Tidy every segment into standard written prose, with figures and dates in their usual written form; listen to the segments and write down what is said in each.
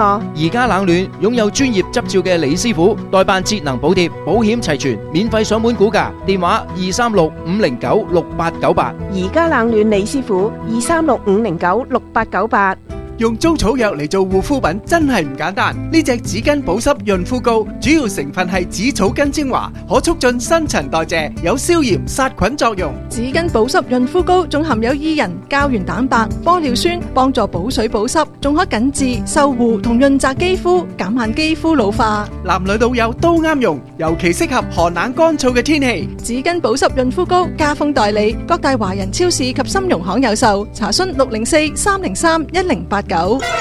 宜家冷暖擁有專業執照嘅李師傅，代辦節能補貼，保險齊全，免費上門估價，電話236-509-6898。 宜家冷暖李師傅236-509-6898。 用中草藥嚟做護膚品真係唔簡單。呢隻紙巾保濕潤膚膏主要成分係紫草根精華，可促進新陳代謝，有消炎殺菌作用。 紙巾保濕潤膚膏仲含有伊人、膠原蛋白、玻尿酸，幫助補水保濕，仲可緊致、修護同潤澤肌膚，減慢肌膚老化。 男女老幼都啱用，尤其適合寒冷乾燥嘅天氣。 紙巾保濕潤膚膏加封代理，各大華人超市及金融行有售。查詢604-303-1089。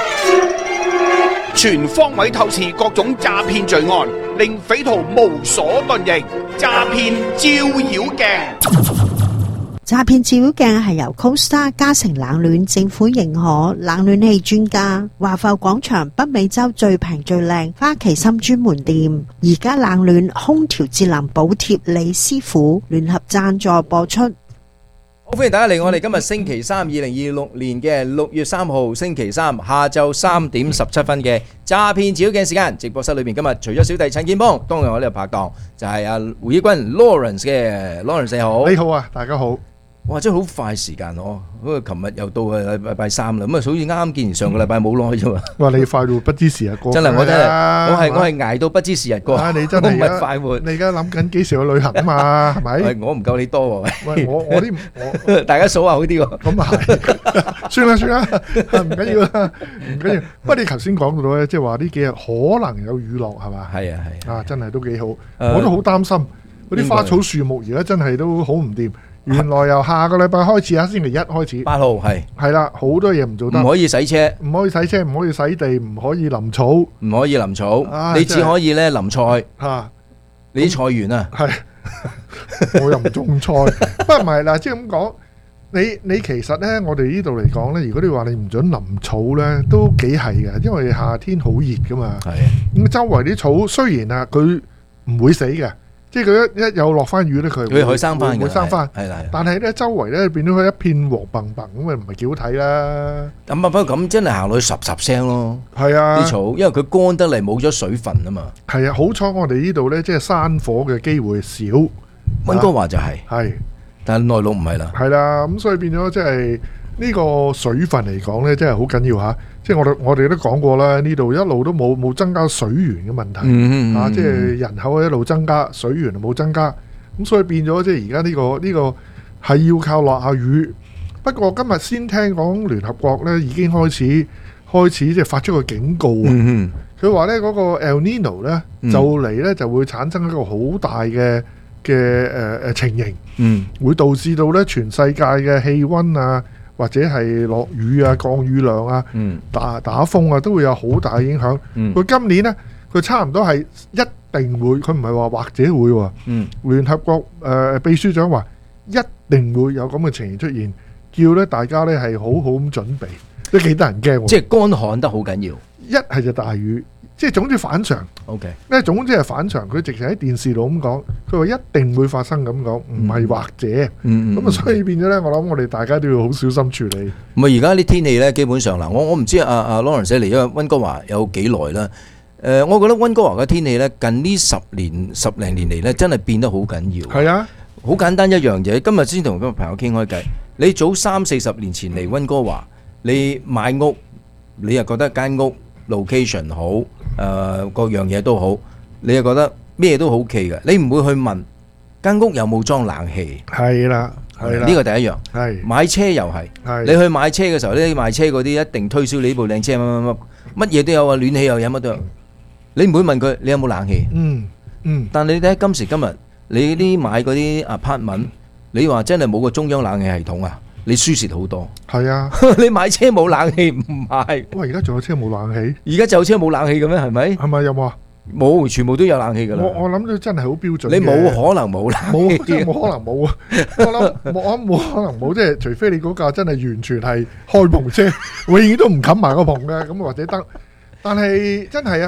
全方位透視各種詐騙罪案，令匪徒無所遁形。詐騙照妖鏡， 詐騙照妖鏡係由 CoStar 嘉誠冷暖政府認可冷暖氣專家，華埠廣場北美洲最平最靚花旗參專門店，而家冷暖空調節能補貼李師傅聯合贊助播出。 好，歡迎大家嚟我哋今日星期三2026年嘅6月3號星期三下晝3點17分嘅詐騙照妖鏡時間。直播室裏面今日除咗小弟陳建邦，當然我呢個拍檔就係阿胡憶君 Lawrence 嘅 Lawrence， 你好。 你好啊，大家好。 哇，真係好快時間哦！嗰個琴日又到禮拜三啦，咁啊，好似啱啱見完上個禮拜冇耐啫嘛。 哇，你快到不知時日過。 真係我真係，我係捱到不知時日過。 你真係唔係快活。 你而家諗緊幾時去旅行啊嘛？係咪？ 我唔夠你多喎。 喂，我啲大家數下好啲喎。 咁啊係，算啦，唔緊要啦，唔緊要。不過你頭先講到咧，即係話呢幾日可能有雨落係嘛？ 係啊， 真係都幾好。我都好擔心嗰啲花草樹木，而家真係都好唔掂。原來由下個禮拜開始啊，星期一開始，8號係啦，好多嘢唔做得， 唔可以洗車， 唔可以洗車，唔可以洗地，唔可以淋草， 唔可以淋草，你只可以咧淋菜嚇， 你啲菜園啊， 係我又唔種菜，不過唔係嗱，即係咁講，你其實咧，我哋呢度嚟講咧，如果你話你唔準淋草咧，都幾係嘅，因為夏天好熱噶嘛，係咁周圍啲草雖然啊，佢唔會死嘅。即係佢一有落翻雨咧，佢可以生翻嘅， 會生翻。係但係咧，周圍咧變咗佢一片黃濛濛咁啊，唔係幾好睇啦。 咁啊，不過咁真係行落去十聲咯。係啊，啲草，因為佢乾得嚟冇咗水分啊嘛。係啊， 好彩我哋呢度咧，即係山火嘅機會少。 溫哥華就係，但係內陸唔係啦。 係啦，咁所以變咗即係呢個水分嚟講咧，真係好緊要嚇。即係我哋都講過啦，呢度一路都冇增加水源嘅問題，即係人口一路增加，水源冇增加，咁所以變咗即係而家呢個係要靠落下雨。不過今日先聽講聯合國咧已經開始即係發出個警告啊！佢話咧嗰個 El Nino 咧就嚟咧就會產生一個好大嘅情形，會導致到咧全世界嘅氣温啊，或者係落雨啊、降雨量啊、打風啊，都會有好大影響。佢今年呢，佢差唔多係一定會，佢唔係話或者會喎。聯合國秘書長話一定會有咁嘅情形出現，叫咧大家咧係好好咁準備，都幾得人驚。 即係乾旱得好緊要，一係就大雨。即係總之反常 ，OK， 咧總之係反常。佢直情喺電視度咁講，佢話一定會發生咁講，唔係或者。咁啊，所以變咗咧，我諗我哋大家都要好小心處理。 唔係而家啲天氣咧，基本上嗱，我唔知阿 Lawrence 嚟咗溫哥華有幾耐啦。我覺得溫哥華嘅天氣咧，近呢10零年嚟咧，真係變得好緊要。 係啊， 好簡單一樣嘢。今日先同個朋友傾開偈，你早30-40年前嚟溫哥華，你買屋，你又覺得間屋location 好。各樣嘢都好，你又覺得咩都好 OK 嘅，你唔會去問間屋有冇裝冷氣。 係啦， 呢個第一樣。係買車又係，你去買車嘅時候咧，賣車嗰啲一定推銷你呢部靚車乜嘢都有啊，暖氣又有乜都有。你唔會問佢你有冇冷氣。但你睇今時今日，你啲買嗰啲 apartment，你話真係冇個中央冷氣系統啊？你輸蝕好多。 係啊， 你買車冇冷氣唔買。 喂，而家仲有車冇冷氣？ 而家就有車冇冷氣嘅咩？係咪？ 係咪有冇啊？ 冇，全部都有冷氣噶啦。 我諗到真係好標準。 你冇可能冇冷氣。 冇，即係冇可能冇啊！我諗冇可能冇，即係除非你嗰架真係完全係開篷車，永遠都唔冚埋個篷嘅咁或者得。但係真係啊，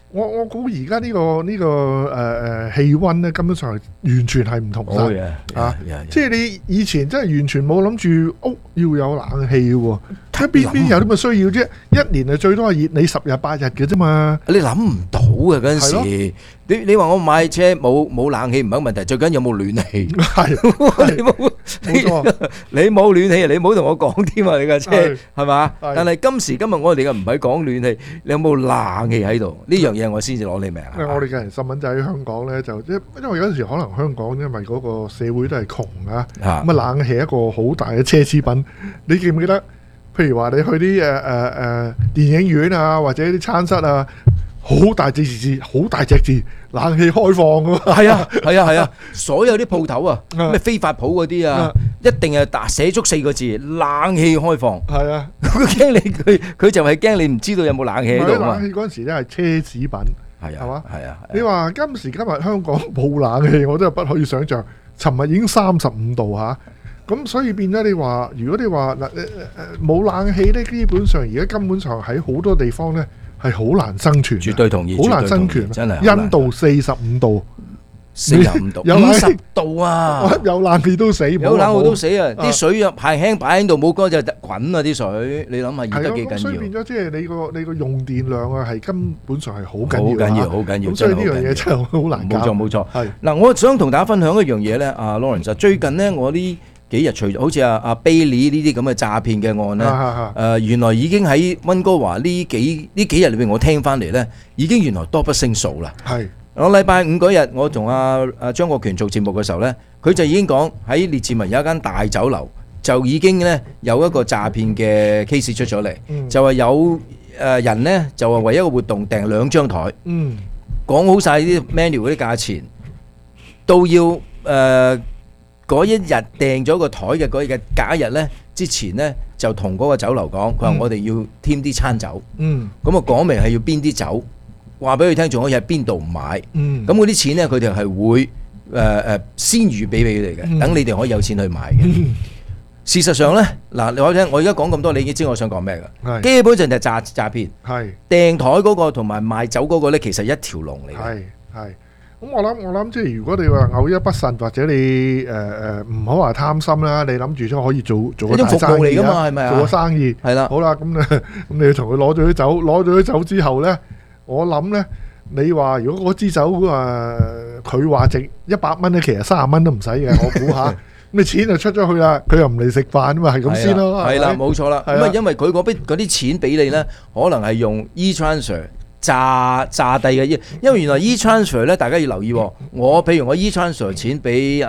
我估而家呢個氣温咧，根本上係完全係唔同晒即係你以前真係完全冇諗住屋要有冷氣喎，邊有啲咁嘅需要啫？一年係最多係熱你10日8日嘅啫嘛。 你諗唔到嘅嗰陣時，你話我買車冇冷氣唔係問題，最緊有冇暖氣。 係冇錯，你冇暖氣，你唔好同我講添啊！你架車係嘛？但係今時今日我哋嘅唔係講暖氣，你有冇冷氣喺度？呢樣嘢我先至攞你命。 因為我哋嘅人細蚊仔喺香港咧，就因為有陣時可能香港因為嗰個社會都係窮啊，咁啊冷氣係一個好大嘅奢侈品。你記唔記得？譬如話你去啲電影院啊，或者啲餐室啊。好大隻字，好大隻字，冷氣開放噶嘛？ 係啊！所有啲鋪頭啊，咩非法鋪嗰啲啊，一定係寫足4個字，冷氣開放。 係啊， 佢就係驚你唔知道有冇冷氣喺度嘛。 冷氣嗰陣時咧係奢侈品，係嘛？ 係啊。 你話今時今日香港冇冷氣，我真係不可以想像。尋日已經35度嚇，咁所以變咗你話，如果你話冇冷氣咧，基本上而家根本上喺好多地方咧。係好難生存， 絕對同意， 好難生存， 真係。 印度45度 ，45度，50度啊！ 有冷氣都死， 有冷氣都死啊！啲水又係輕擺喺度，冇乾就滾啊！啲水，你諗下熱得幾緊要？ 所以變咗即係你個用電量啊，係根本上係好緊要， 好緊要。 所以呢樣嘢真係好難搞。 冇錯。係嗱，我想同大家分享一樣嘢咧，阿 Lawrence，最近咧我呢幾日除咗好似阿 Bailey 呢啲咁嘅詐騙嘅案咧，原來已經喺溫哥華呢幾日裏邊，我聽翻嚟咧，已經原來多不勝數啦。係我禮拜5嗰日，我同阿張國權做節目嘅時候咧，佢就已經講喺列治文有一間大酒樓，就已經咧有一個詐騙嘅 case 出咗嚟，就係有人咧就話為一個活動訂2張台，講好晒啲 menu 嗰啲價錢，都要嗰一日訂咗個台嘅嗰日嘅假日咧，之前咧就同嗰個酒樓講，佢話我哋要添啲餐酒，咁啊講明係要邊啲酒，話俾佢聽，仲可以喺邊度買，咁嗰啲錢咧佢哋係會先預備俾你哋嘅，等你哋可以有錢去買嘅。事實上咧，嗱你話聽，我而家講咁多，你已經知我想講咩㗎？基本上就係詐騙，訂台嗰個同埋賣酒嗰個咧，其實一條龍嚟嘅。 係。咁我諗即係如果你話偶一不慎，或者你唔好話貪心啦，你諗住可以做個大生意，服務嚟㗎嘛，係咪啊？做個生意係啦。好啦，咁你同佢攞咗啲酒之後咧，我諗咧，你話如果嗰支酒佢話值100蚊咧，其實30蚊都唔使嘅，我估下。咁你錢就出咗去啦，佢又唔嚟食飯啊嘛，係咁先咯。係啦，冇錯啦。咁啊，因為佢嗰啲錢俾你咧，可能係用 e-transfer。炸低嘅，因為原來 e-transfer 咧，大家要留意。譬如我 e-transfer 錢俾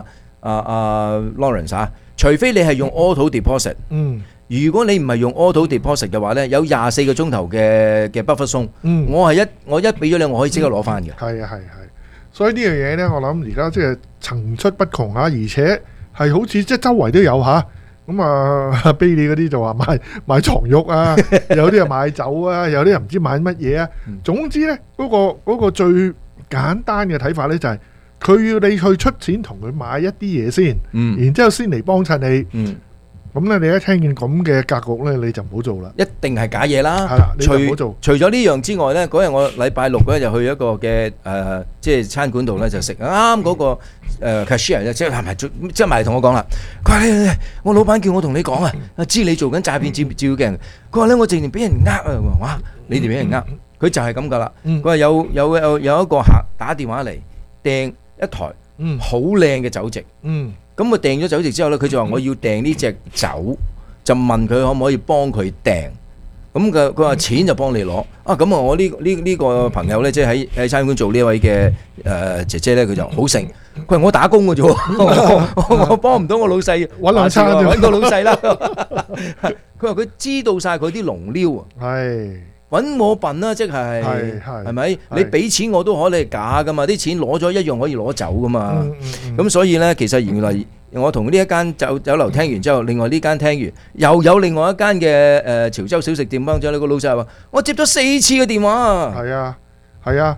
Lawrence 啊，除非你係用 auto deposit，如果你唔係用 auto deposit 嘅話咧，有24個鐘頭嘅buffer zone，我一俾咗你，我可以即刻攞翻嘅。係，所以呢樣嘢咧，我諗而家即係層出不窮嚇，而且係好似即係周圍都有嚇。咁Bailey 嗰啲就話買床褥啊，有啲人買酒啊，有啲人唔知買乜嘢啊。總之咧，嗰個最簡單嘅睇法咧就係佢要你去出錢同佢買一啲嘢先，然之後先嚟幫襯你。咁咧，你一聽見咁嘅格局咧，你就唔好做啦。一定係假嘢啦。係啦，你就唔好做。除咗呢樣之外咧，嗰日我禮拜6嗰日就去一個嘅即係餐館度咧就食。啱嗰個cashier 咧，即係埋同我講啦。佢話我老闆叫我同你講啊，知你做緊詐騙照鏡。佢話咧，我直情俾人呃啊！哇，你哋俾人呃，佢就係咁噶啦。佢話有一個客打電話嚟訂一台好靚嘅酒席。咁我訂咗酒席之後咧，佢就話我要訂呢隻酒，就問佢可唔可以幫佢訂。咁佢話錢就幫你攞。咁我呢個朋友咧，即係喺餐館做呢位嘅姐姐咧，佢就好醒。佢話我打工嘅啫，我幫唔到我老細揾兩餐，揾個老細啦。佢話佢知道晒佢啲龍撩啊。係。揾我笨啦，即係係咪？你俾錢我都可能係假噶嘛，啲錢攞咗一樣可以攞走噶嘛。咁所以咧，其實原來我同呢一間酒樓聽完之後，另外呢間聽完，又有另外一間嘅潮州小食店幫咗你個老細話，我接咗4次嘅電話。係啊，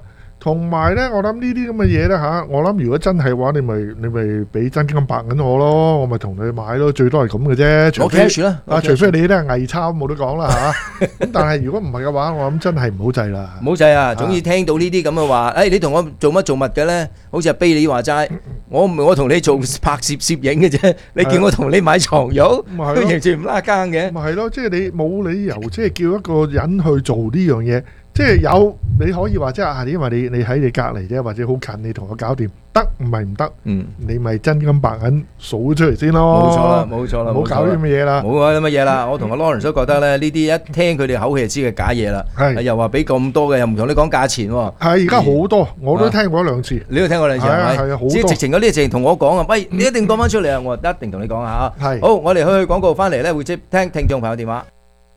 同埋咧，我諗呢啲咁嘅嘢咧嚇，我諗如果真係嘅話，你咪俾真金白銀我咯，我咪同你買咯，最多係咁嘅啫。 攞 cash 啦， 除非你咧係偽鈔，冇得講啦嚇。咁但係如果唔係嘅話，我諗真係唔好制啦。 唔好制啊！總之聽到呢啲咁嘅話，誒你同我做乜做物嘅咧？好似阿 Billy 話齋，我同你做拍攝影嘅啫，你叫我同你買床褥，都完全唔拉更嘅。 咪係咯，即係你冇理由即係叫一個人去做呢樣嘢。即係有你可以話即係因為你喺你隔離啫，或者好近，你同我搞掂得唔係唔得？你咪真金白銀數出嚟先咯。 冇錯啦， 唔好搞啲乜嘢啦。 冇搞啲乜嘢啦。我同阿 Lawrence 都覺得咧，呢啲一聽佢哋口氣就知係假嘢啦。又話俾咁多嘅，又唔同你講價錢喎。係而家好多，我都聽過一兩次。 你都聽過兩次係咪？係啊，好多。即係直情嗰啲直情同我講啊，喂，你一定講翻出嚟啊！我一定同你講下嚇。係。好，我哋去廣告翻嚟咧，會接聽聽眾朋友電話。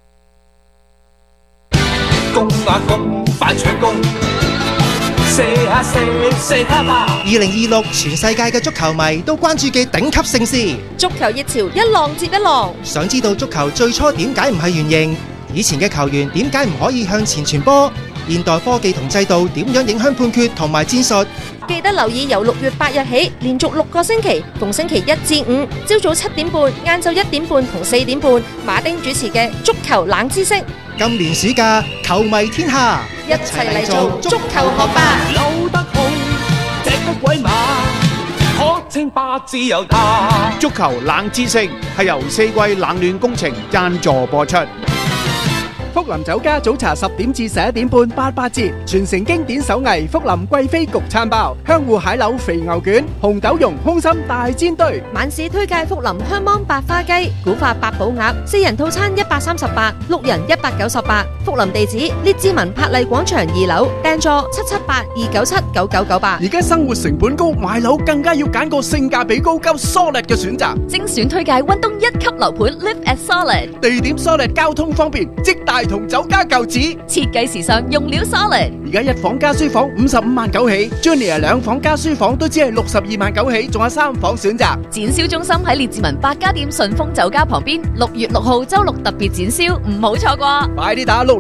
公啊公，快搶攻！射下射，射下吧！2026全世界嘅足球迷都關注嘅頂級盛事， 足球熱潮一浪接一浪。 想知道足球最初點解唔係圓形？以前嘅球員點解唔可以向前傳波？現代科技同制度點樣影響判決同埋戰術？ 記得留意由6月8日起，連續6個星期，逢星期1至5，朝早7點半、晏晝1點半同4點半，馬丁主持嘅足球冷知識。 今年暑假，球迷天下， 一齊嚟做足球學霸。 扭得好，踢得鬼馬，可稱霸自由他。 足球冷知識係由4季冷暖工程贊助播出。 福林酒家早茶10點至11點半88折，傳承經典手藝福林貴妃焗餐包、香芋蟹柳肥牛卷、紅豆蓉空心大煎堆。 晚市推介福林香芒白花雞、古法八寶鴨，4人套餐138， 6人198。福林地址：列治文柏麗廣場2樓，訂座778-297-9998。 而家生活成本高，買樓更加要揀個性價比高、夠 solid 嘅選擇。 精選推介溫東1級樓盤 Live at Solid， 地點 solid， 交通方便，即大同酒家舊址， 設計時尚，用料 solid。 而家1房加書房55萬9起 ，Junior 2房加書房都只係62萬9起，仲有3房選擇。 展銷中心喺列治文百家店順豐酒家旁邊，6月6號周六特別展銷，唔好錯過。 快啲打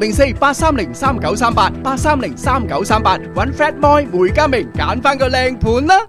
604-830-3938，830-3938，搵 Fred Moy 梅家明揀翻個靚盤啦。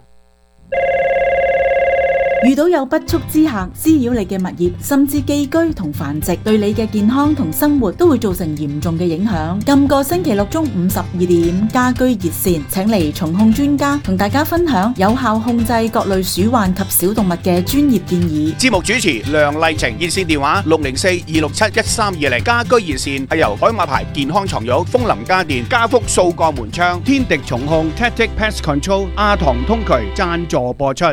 遇到有不速之客滋擾你嘅物業，甚至寄居同繁殖，對你嘅健康同生活都會造成嚴重嘅影響。今個星期六中午12點，家居熱線請嚟蟲控專家同大家分享有效控制各類鼠患及小動物嘅專業建議。 節目主持梁麗晴，熱線電話604-267-1320。家居熱線係由海馬牌健康床褥、楓林家電、家福掃過門窗、天敵蟲控、Tactic Pest Control、阿唐通渠贊助播出。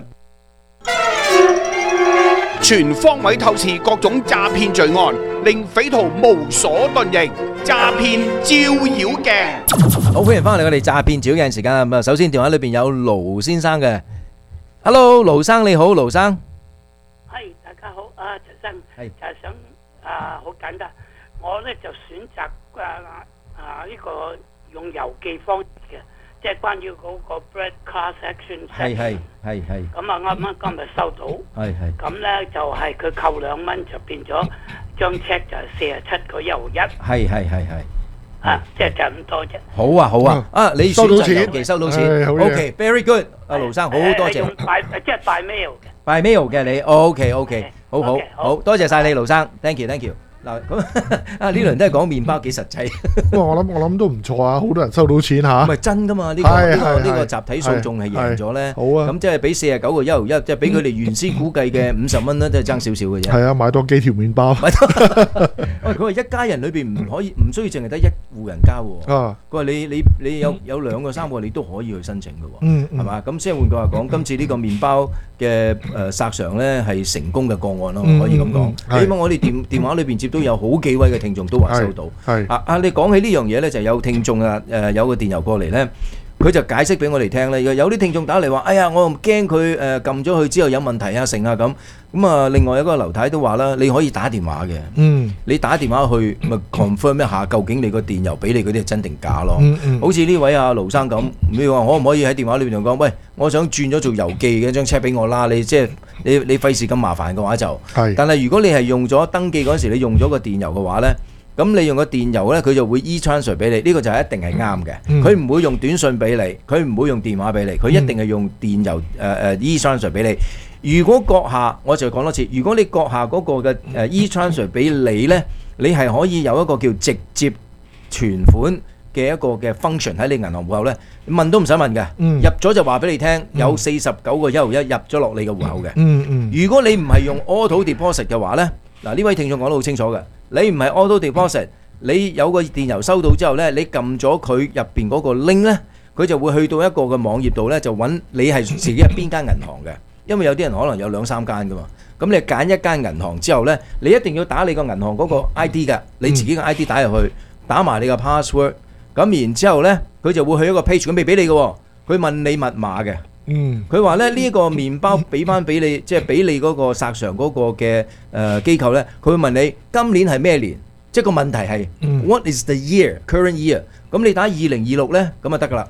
全方位透視各種詐騙罪案，令匪徒無所遁形。詐騙照妖鏡， 好，歡迎翻嚟我哋詐騙照妖鏡時間。咁啊，首先電話裏邊有盧先生嘅 ，Hello， 盧生你好，盧生。 係大家好，陳生係就係想好簡單，我咧就選擇呢個用郵寄方式嘅。即係關於嗰個 bread class action， 係咁啊！啱啱今日收到，咁咧就係佢扣2蚊就變咗張 check 就係47.161，即係就咁多啫。好啊，你選擇郵寄收到錢 ，OK，very good， 阿盧生好多謝。 即係 by mail 嘅 ，by mail 嘅你 ，OK，好多謝晒你盧生 ，thank you。嗱咁呢輪都係講麵包幾實際。 我諗都唔錯啊！好多人收到錢嚇。唔係真㗎嘛？呢個集體訴訟係贏咗咧。好啊！咁即係俾49.161，即係比佢哋原先估計嘅50蚊咧，都係爭少少嘅啫。 係啊，買多幾條麵包。 佢話一家人裏邊唔需要淨係得一戶人家喎。佢話你有2個3個你都可以去申請嘅喎。係嘛？咁即係換句話講，今次呢個麵包嘅索償咧係成功嘅個案咯，可以咁講。起碼我哋電話裏邊接都有好幾位嘅聽眾都話收到。你講起呢樣嘢咧，就有聽眾有個電郵過嚟咧，佢就解釋俾我哋聽咧。有啲聽眾打嚟話：哎呀，我驚佢撳咗佢之後有問題啊，成啊咁。咁啊，另外一個劉太都話啦，你可以打電話嘅。你打電話去咪 confirm 一下，究竟你個電郵俾你嗰啲係真定假咯？好似呢位阿盧生咁，你話可唔可以喺電話裏邊同講？喂，我想轉咗做郵寄嘅張 check 俾我啦。你即係你費事咁麻煩嘅話就。但係如果你係用咗登記嗰時，你用咗個電郵嘅話咧。 咁你用個電郵呢，佢就會 e-transfer 俾你，呢個就係一定係啱嘅。佢唔會用短信俾你，佢唔會用電話俾你，佢一定係用電郵e-transfer 俾你。如果閣下，我就講多次，如果你閣下嗰個嘅e-transfer 俾你呢，你係可以有一個叫直接存款嘅一個嘅 function 喺你銀行戶口呢，問都唔使問嘅，入咗就話俾你聽，有49個1毫1入咗落你嘅戶口嘅。如果你唔係用 auto deposit 嘅話呢，嗱呢位聽眾講得好清楚嘅，你唔係 auto deposit，你有個電郵收到之後呢，你撳咗佢入邊嗰個 link 呢，佢就會去到一個嘅網頁度呢，就揾你係自己係邊間銀行嘅，因為有啲人可能有2-3間噶嘛。咁你揀一間銀行之後呢，你一定要打你個銀行嗰個 ID 嘅，你自己嘅 ID 打入去，打埋你個 password， 咁然之後呢，佢就會去一個 page， 佢未俾你嘅，佢問你密碼嘅。佢話咧呢個麵包俾翻俾你，即係俾你嗰個索償嗰個嘅機構呢，佢會問你今年係咩年，即係個問題係 What is the year current year？ 咁你打2026呢，咁就得噶啦。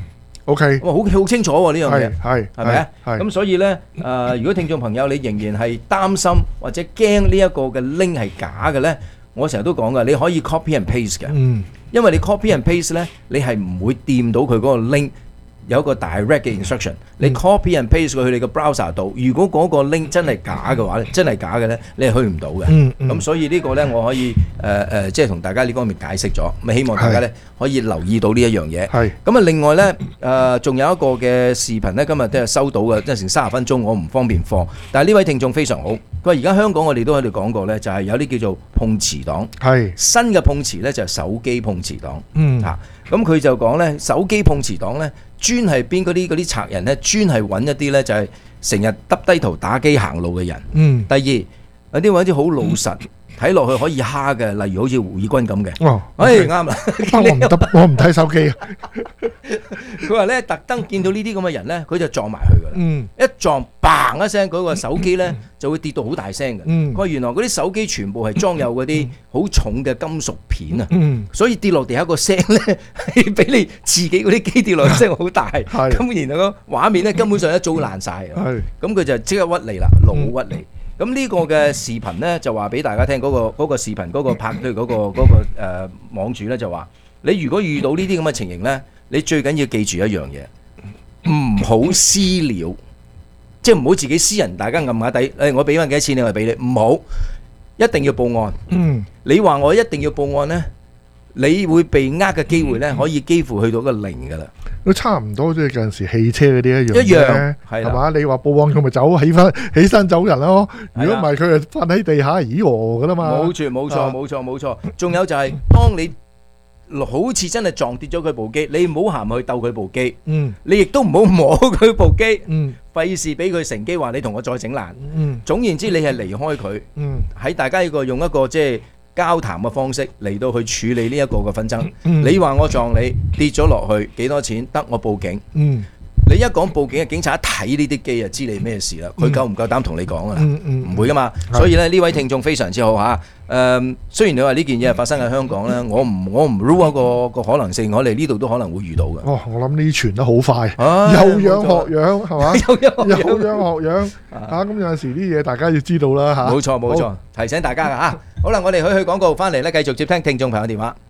OK， 好清楚喎呢樣嘢，係咪啊？ 係咁所以呢，如果聽眾朋友你仍然係擔心或者驚呢一個嘅 link 係假嘅呢，我成日都講噶，你可以 copy and paste 嘅，因為你 copy and paste 呢，你係唔會掂到佢嗰個 link。有一個 direct 嘅 instruction，你 copy and paste 佢去你個 browser 度。如果嗰個 link 真係假嘅話咧，真係假嘅咧，你係去唔到嘅。咁所以呢個咧，我可以即係同大家呢方面解釋咗。咁希望大家咧可以留意到呢一樣嘢。咁啊，另外咧仲有一個嘅視頻咧，今日都係收到嘅，即係成30分鐘，我唔方便放。但係呢位聽眾非常好，佢話而家香港我哋都喺度講過咧，就係有啲叫做碰瓷黨。新嘅碰瓷咧就係手機碰瓷黨。咁佢就講咧，手機碰瓷黨咧，專係邊嗰啲賊人咧，專係揾一啲咧就係成日耷低頭打機行路嘅人。第二有啲揾啲好老實，睇落去可以蝦嘅，例如好似胡以軍咁嘅。啱啦， 我唔睇手機啊。 佢話咧，特登見到呢啲咁嘅人咧，佢就撞埋去噶啦。一撞嘭一聲，嗰個手機咧就會跌到好大聲嘅。佢話原來嗰啲手機全部係裝有嗰啲好重嘅金屬片啊，所以跌落地下個聲咧係比你自己嗰啲機跌落嘅聲好大。咁然後個畫面咧根本上一早爛晒。咁佢就即刻屈你啦，老屈你。咁呢個嘅視頻呢，就話俾大家聽，嗰個視頻嗰個拍對嗰個網主呢，就話：你如果遇到呢啲咁嘅情形呢，你最緊要記住一樣嘢，唔好私了，即係唔好自己私人，大家暗下底，我俾翻幾多錢你咪俾你，唔好，一定要報案。你話我一定要報案呢，你會被呃嘅機會呢，可以幾乎去到個0㗎啦。 都差唔多，即係近時汽車嗰啲一樣，係嘛？你話報案佢咪走起身走人咯。如果唔係佢就瞓喺地下咦㗎啦嘛。 冇錯。仲有就係當你好似真係撞跌咗佢部機，你唔好行去鬥佢部機，你亦都唔好摸佢部機，費事俾佢乘機話你同我再整爛。總言之，你係離開佢，喺大家用一個即係交談嘅方式嚟到去處理呢一個嘅紛爭。你話我撞你跌咗落去幾多錢？得我報警。你一講報警，警察一睇呢啲機就知你咩事啦。佢夠唔夠膽同你講啊？唔會噶嘛。所以咧呢位聽眾非常之好嚇。雖然你話呢件嘢發生喺香港咧，我唔 rule 一個可能性，我哋呢度都可能會遇到嘅。 我諗呢傳得好快，有樣學樣係嘛？有樣學樣嚇。咁有陣時啲嘢大家要知道啦嚇。 冇錯，提醒大家㗎嚇。好啦，我哋去廣告，翻嚟咧繼續接聽聽眾朋友電話。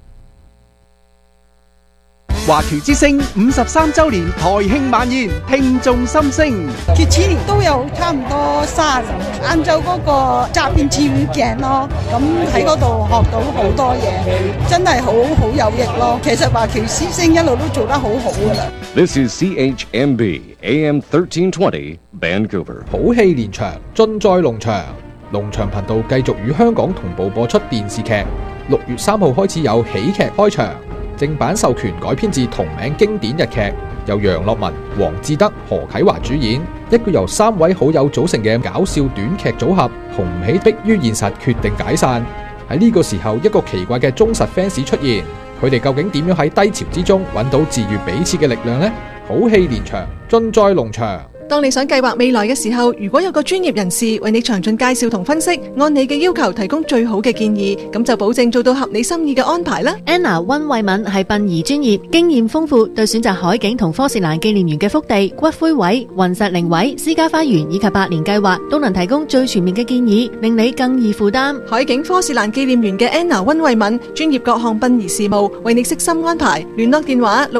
華僑之聲53週年台慶晚宴，聽眾心聲。 佢次年都有差唔多30人，晏晝嗰個詐騙詞語鏡咯，咁喺嗰度學到好多嘢，真係好有益咯。其實華僑之聲一路都做得好好噶啦。 This is CHMB AM 1320 Vancouver。 好戲連場，盡在龍翔。龍翔頻道繼續與香港同步播出電視劇。6月3號開始有喜劇開場。正版授權改編自同名經典日劇，由楊樂文、黃志德、何啟華主演，一個由3位好友組成嘅搞笑短劇組合，紅唔起迫於現實決定解散。喺呢個時候，一個奇怪嘅忠實 fans 出現，佢哋究竟點樣喺低潮之中揾到治癒彼此嘅力量呢？好戲連場，盡在龍翔。 當你想計劃未來嘅時候，如果有個專業人士為你詳盡介紹同分析，按你嘅要求提供最好嘅建議，咁就保證做到合你心意嘅安排啦。 Anna 温慧敏係殯儀專業，經驗豐富，對選擇海景同科士蘭紀念園嘅福地、骨灰位、雲石靈位、私家花園以及百年計劃，都能提供最全面嘅建議，令你更易負擔。 海景科士蘭紀念園嘅 Anna 温慧敏，專業各項殯儀事務，為你悉心安排。聯絡電話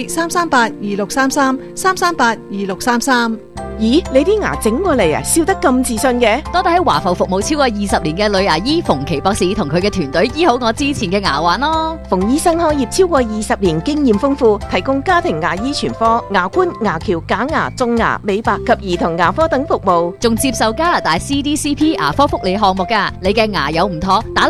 604-338-2633，338-2633。 咦，你啲牙整過嚟啊，笑得咁自信嘅？ 多得喺華埠服務超過20年嘅女牙醫馮琪博士同佢嘅團隊醫好我之前嘅牙患咯。 馮醫生開業超過20年，經驗豐富，提供家庭牙醫全科、牙冠、牙橋、假牙、種牙、美白及兒童牙科等服務， 仲接受加拿大 CDCP 牙科福利項目㗎。你嘅牙有唔妥，打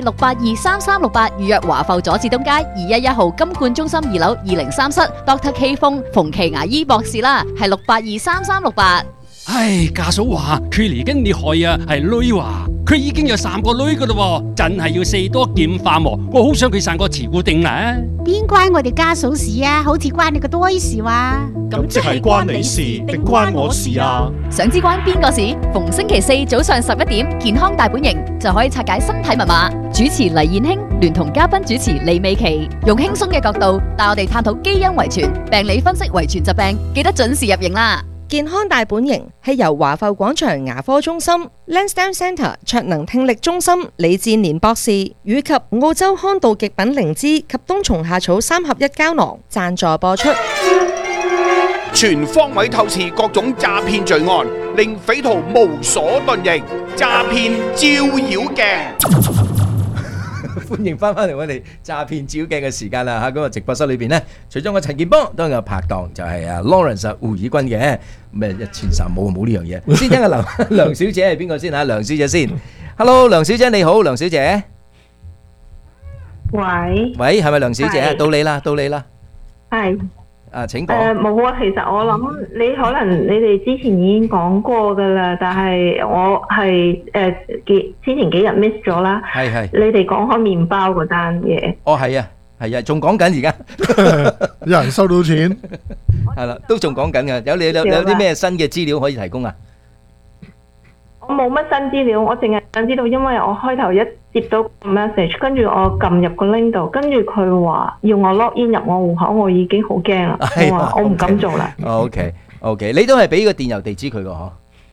604-682-3368預約華埠佐治東街211號金冠中心2樓203室 Dr. K 馮馮琪牙醫博士啦，係682-3368。 唉，家嫂話佢嚟緊你害啊，係女話佢已經有3個女噶啦，真係要四多劍化喎。我好想佢生個慈固定啊！ 邊關我哋家嫂事啊？好似關你個多事哇！ 咁即係關你事定關我事啊？ 想知關邊個事？逢星期4早上11點，健康大本營就可以拆解身體密碼。主持黎燕卿聯同嘉賓主持李美琪，用輕鬆嘅角度帶我哋探討基因遺傳、病理分析遺傳疾病，記得準時入營啦！ 健康大本營係由華埠廣場牙科中心、Lansdowne Centre 卓能聽力中心李志年博士以及澳洲康道極品靈芝及冬蟲夏草3合1膠囊贊助播出。 全方位透視各種詐騙罪案，令匪徒無所遁形。詐騙照妖鏡。 歡迎翻嚟我哋詐騙照鏡嘅時間啦嚇！咁啊直播室裏邊咧，除咗我陳健邦，當然有拍檔就係Lawrence 胡以軍嘅。咩1300冇呢樣嘢。先聽下梁小姐係邊個先嚇？梁小姐先。Hello， 梁小姐你好，梁小姐。 喂， 係咪梁小姐？到你啦， 係。 請講。 冇啊，其實我諗你可能你哋之前已經講過㗎啦，但係我係之前幾日 miss 咗啦。 係。 你哋講開麵包嗰單嘢。 哦，係啊，仲講緊而家。 有人收到錢。 係啦，都仲講緊嘅。有啲咩新嘅資料可以提供啊？ 我冇乜新資料，我淨係想知道，因為我開頭一接到 message， 跟住我撳入個 link 度，跟住佢話要我 log in 入我戶口，我已經好驚啦，我話我唔敢做啦。 OK， 你都係俾個電郵地址佢個嗬？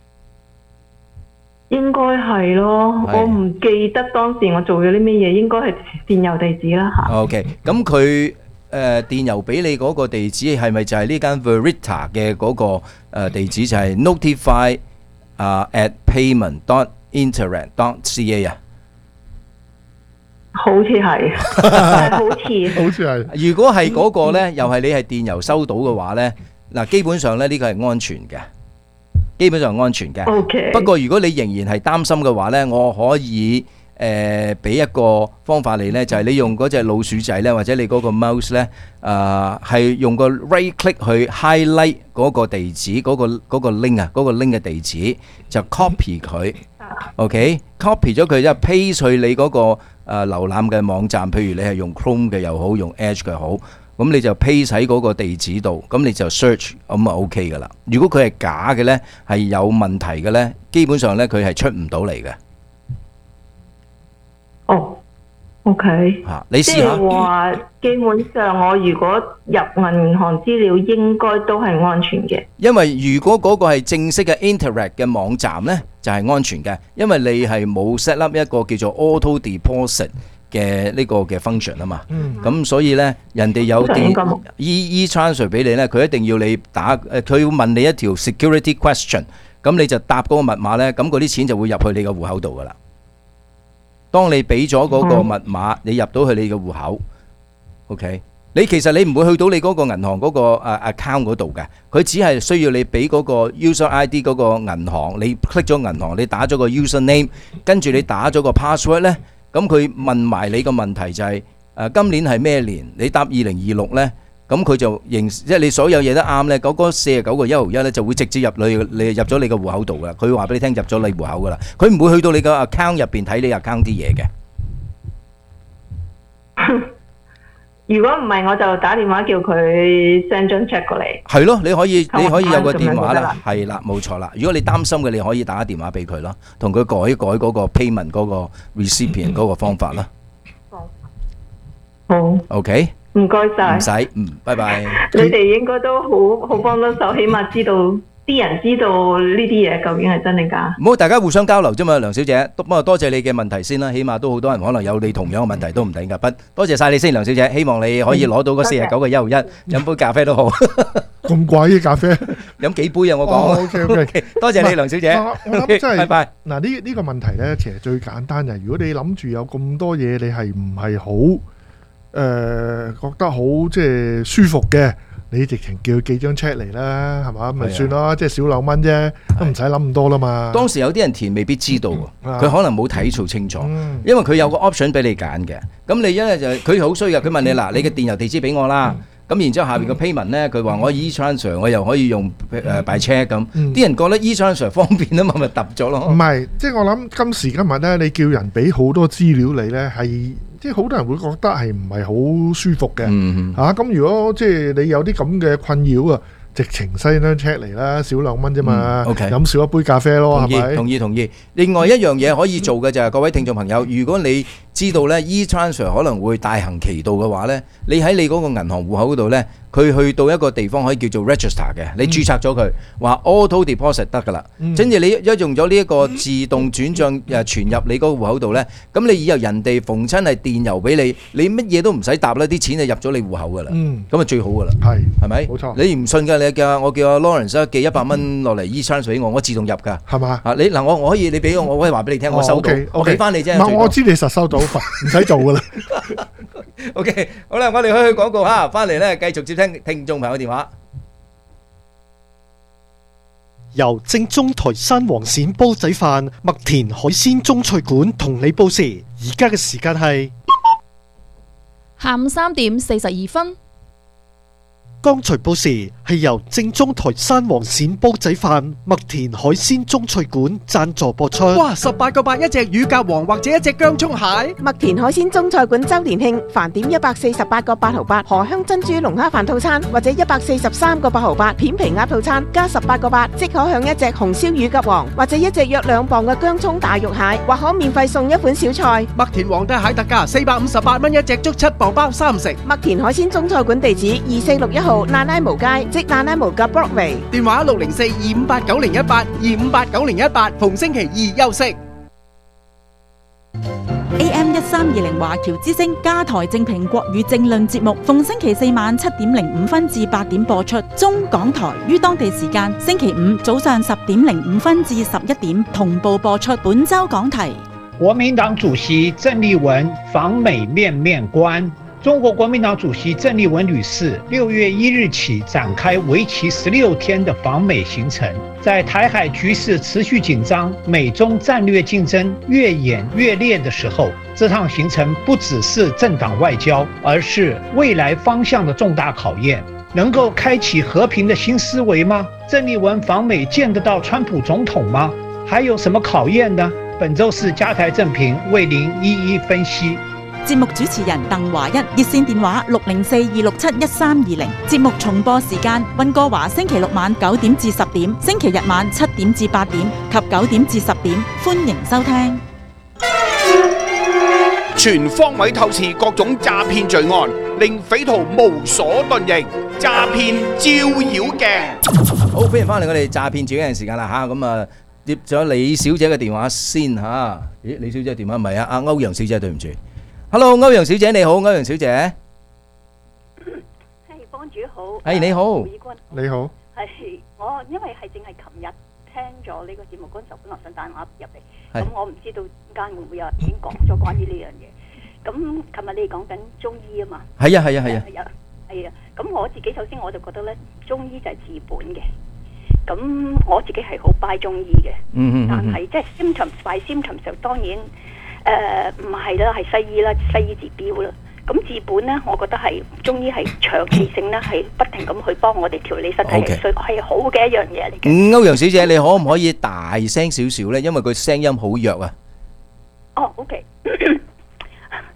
應該係咯，我唔記得當時我做咗啲咩嘢，應該係電郵地址啦嚇。 OK， 咁佢電郵俾你嗰個地址係咪就係呢間 Verita 嘅嗰個地址，就係 notify@payment.internet.ca 啊？ 好似係，好似係。 如果係嗰個咧，又係你係電郵收到嘅話咧，嗱，基本上咧呢個係安全嘅，基本上係安全嘅。 Okay。 不過如果你仍然係擔心嘅話咧，我可以俾一個方法你咧，就係你用嗰隻老鼠仔咧，或者你嗰個 mouse 咧，係用個 right click 去 highlight 嗰個地址，嗰個 link 啊，嗰個 link 嘅地址就 copy 佢，OK，copy 咗佢之後 paste 去你嗰個瀏覽嘅網站，譬如你係用 Chrome 嘅又好，用 Edge 嘅好，咁你就 paste 喺嗰個地址度，咁你就 search 咁啊 OK 噶啦。如果佢係假嘅咧，係有問題嘅咧，基本上咧佢係出唔到嚟嘅。 哦 ，OK， 你試下。 即係話，基本上我如果入銀行資料，應該都係安全嘅。 因為如果嗰個係正式嘅 Interact 嘅網站呢，就係安全嘅，因為你係冇 set up 一個叫做 Auto Deposit 嘅呢個嘅 function 啊嘛。咁所以呢，人哋有電 e-transfer 俾你呢，佢一定要你打佢要問你一條 security question，咁你就答嗰個密碼呢，咁嗰啲錢就會入去你個戶口度噶啦。當你俾咗嗰個密碼，你入到去你嘅戶口 ，OK， 其實你唔會去到你嗰個銀行嗰個account 嗰度嘅，佢只係需要你俾嗰個 user ID 嗰個銀行，你 click 咗銀行，你打咗個 user name， 跟住你打咗個 password 呢，咁佢問埋你個問題就係今年係咩年？你答2026呢，咁佢就即係你所有嘢都啱呢，嗰個49個1毫1呢就會直接入咗你個戶口度噶，佢話俾你聽入咗你戶口噶啦，佢唔會去到你個 account 入邊睇你 account 啲嘢嘅。 如果唔係，我就打電話叫佢 send 張 check 過嚟。 係咯，你可以有個電話啦，係啦，冇錯啦。如果你擔心嘅，你可以打電話俾佢咯，同佢改嗰個 payment 嗰個 recipient 嗰個方法啦。 好。 OK。 唔該晒。 唔使，拜拜。 你哋應該都好幫得手，起碼知道啲人知道呢啲嘢究竟係真定假。 唔好，大家互相交流啫嘛，梁小姐。不過多謝你嘅問題先啦，起碼都好多人可能有你同樣嘅問題都唔定㗎。多謝晒你先，梁小姐。希望你可以攞到嗰49嘅151，飲杯咖啡都好。 咁貴嘅咖啡， 飲幾杯啊？我講。OK，多謝你，梁小姐。 我諗真係， 拜拜。 嗱呢個問題咧，其實最簡單嘅。如果你諗住有咁多嘢，你係唔係好？覺得好即係舒服嘅，你直情叫佢寄張 check 嚟啦，係嘛？咪算咯，即係少2蚊啫，都唔使諗咁多啦嘛。 當時有啲人填未必知道，佢可能冇睇數清楚，因為佢有個 option 俾你揀嘅。咁你一係就佢好衰嘅，佢問你嗱，你嘅電郵地址俾我啦。咁然之後下邊個 payment 咧，佢話我 e-transfer 我又可以用by check 咁，啲人覺得 e-transfer 方便啊嘛，咪揼咗咯。 唔係，即係我諗今時今日咧，你叫人俾好多資料你咧，係即係好多人會覺得係唔係好舒服嘅嚇。咁如果即係你有啲咁嘅困擾啊，直情 send 張 check 嚟啦，少2蚊啫嘛，飲少一杯咖啡咯，係咪？ 同意。另外一樣嘢可以做嘅就係各位聽眾朋友，如果你知道咧 e-transfer 可能會大行其道嘅話咧，你喺你嗰個銀行戶口嗰度咧，佢去到一個地方可以叫做 register 嘅，你註冊咗佢，話 auto deposit 得㗎啦。跟住你一用咗呢一個自動轉帳傳入你嗰個戶口度咧，咁你以後人哋逢親係電郵俾你，你乜嘢都唔使答啦，啲錢就入咗你戶口㗎啦。咁啊最好㗎啦，係咪？冇錯。你唔信㗎，我叫阿 Lawrence 寄100蚊落嚟 e-transfer 俾我自動入㗎，係嘛？ 你嗱我可以你俾我可以話俾你聽，我收到，我俾翻你啫。 唔係我知你實收到，唔使做㗎啦。 OK， 好啦，我哋去廣告嚇，翻嚟咧繼續接聽眾朋友電話。 由正宗台山黃鱔煲仔飯、麥田海鮮中菜館同你報時，而家嘅時間係下午3點42分。 剛才報時係由正宗台山黃鱔煲仔飯、麥田海鮮中菜館贊助播出。 哇！18個8一隻乳鴿王或者一隻薑蔥蟹。 麥田海鮮中菜館周年慶，飯點148個8毫8荷香珍珠龍蝦飯套餐，或者143個8毫8片皮鴨套餐，加18個8即可享一隻紅燒乳鴿王，或者一隻約2磅嘅薑蔥大肉蟹，或可免費送一款小菜。 麥田皇帝蟹特價458蚊一隻，足7磅包3食。 麥田海鮮中菜館地址2461號那拉無街，即那拉無嘅 Broadway。 電話604-258-9018，258-9018，逢星期二休息。 AM 1320華僑之聲加台正評國語政論節目，逢星期4晚7點05分至8點播出。中港台於當地時間星期5早上10點05分至11點同步播出。本周講題： 國民黨主席鄭麗文訪美面面觀。中國國民黨主席鄭麗文女士6月1日起展開為期16天的訪美行程。在台海局勢持續緊張、美中戰略競爭越演越烈的時候，這趟行程不只是政黨外交，而是未來方向的重大考驗。能夠開啟和平的新思維嗎？鄭麗文訪美見得到川普總統嗎？還有什麼考驗呢？本週四加台正評為您一一分析。 節目主持人鄧華一，熱線電話604-267-1320。節目重播時間：溫哥華星期6晚9點至10點，星期日晚7點至8點及9點至10點。歡迎收聽。 全方位透視各種詐騙罪案，令匪徒無所遁形。詐騙照妖鏡。 好，歡迎翻嚟我哋詐騙照妖鏡時間啦嚇，咁啊接咗李小姐嘅電話先嚇。咦，李小姐電話唔係啊，阿歐陽小姐，對唔住。Hello， 歐陽小姐你好，歐陽小姐。 係幫主好。 係你好。 你好。 係我因為係淨係琴日聽咗呢個節目嗰陣時候，本來想打電話入嚟，咁我唔知道點解會唔會有人已經講咗關於呢樣嘢。咁琴日你哋講緊中醫啊嘛。係啊。咁我自己首先我就覺得咧，中醫就係治本嘅。咁我自己係好 buy 中醫嘅。但係即係 symptoms by symptoms 就當然。唔係啦，係西醫啦，西醫治標啦。咁治本呢，我覺得係中醫係長期性呢，係不停咁去幫我哋調理身體嘅，所以係好嘅一樣嘢嚟嘅。 歐陽小姐，你可唔可以大聲少少呢？因為佢聲音好弱啊。 哦，OK。而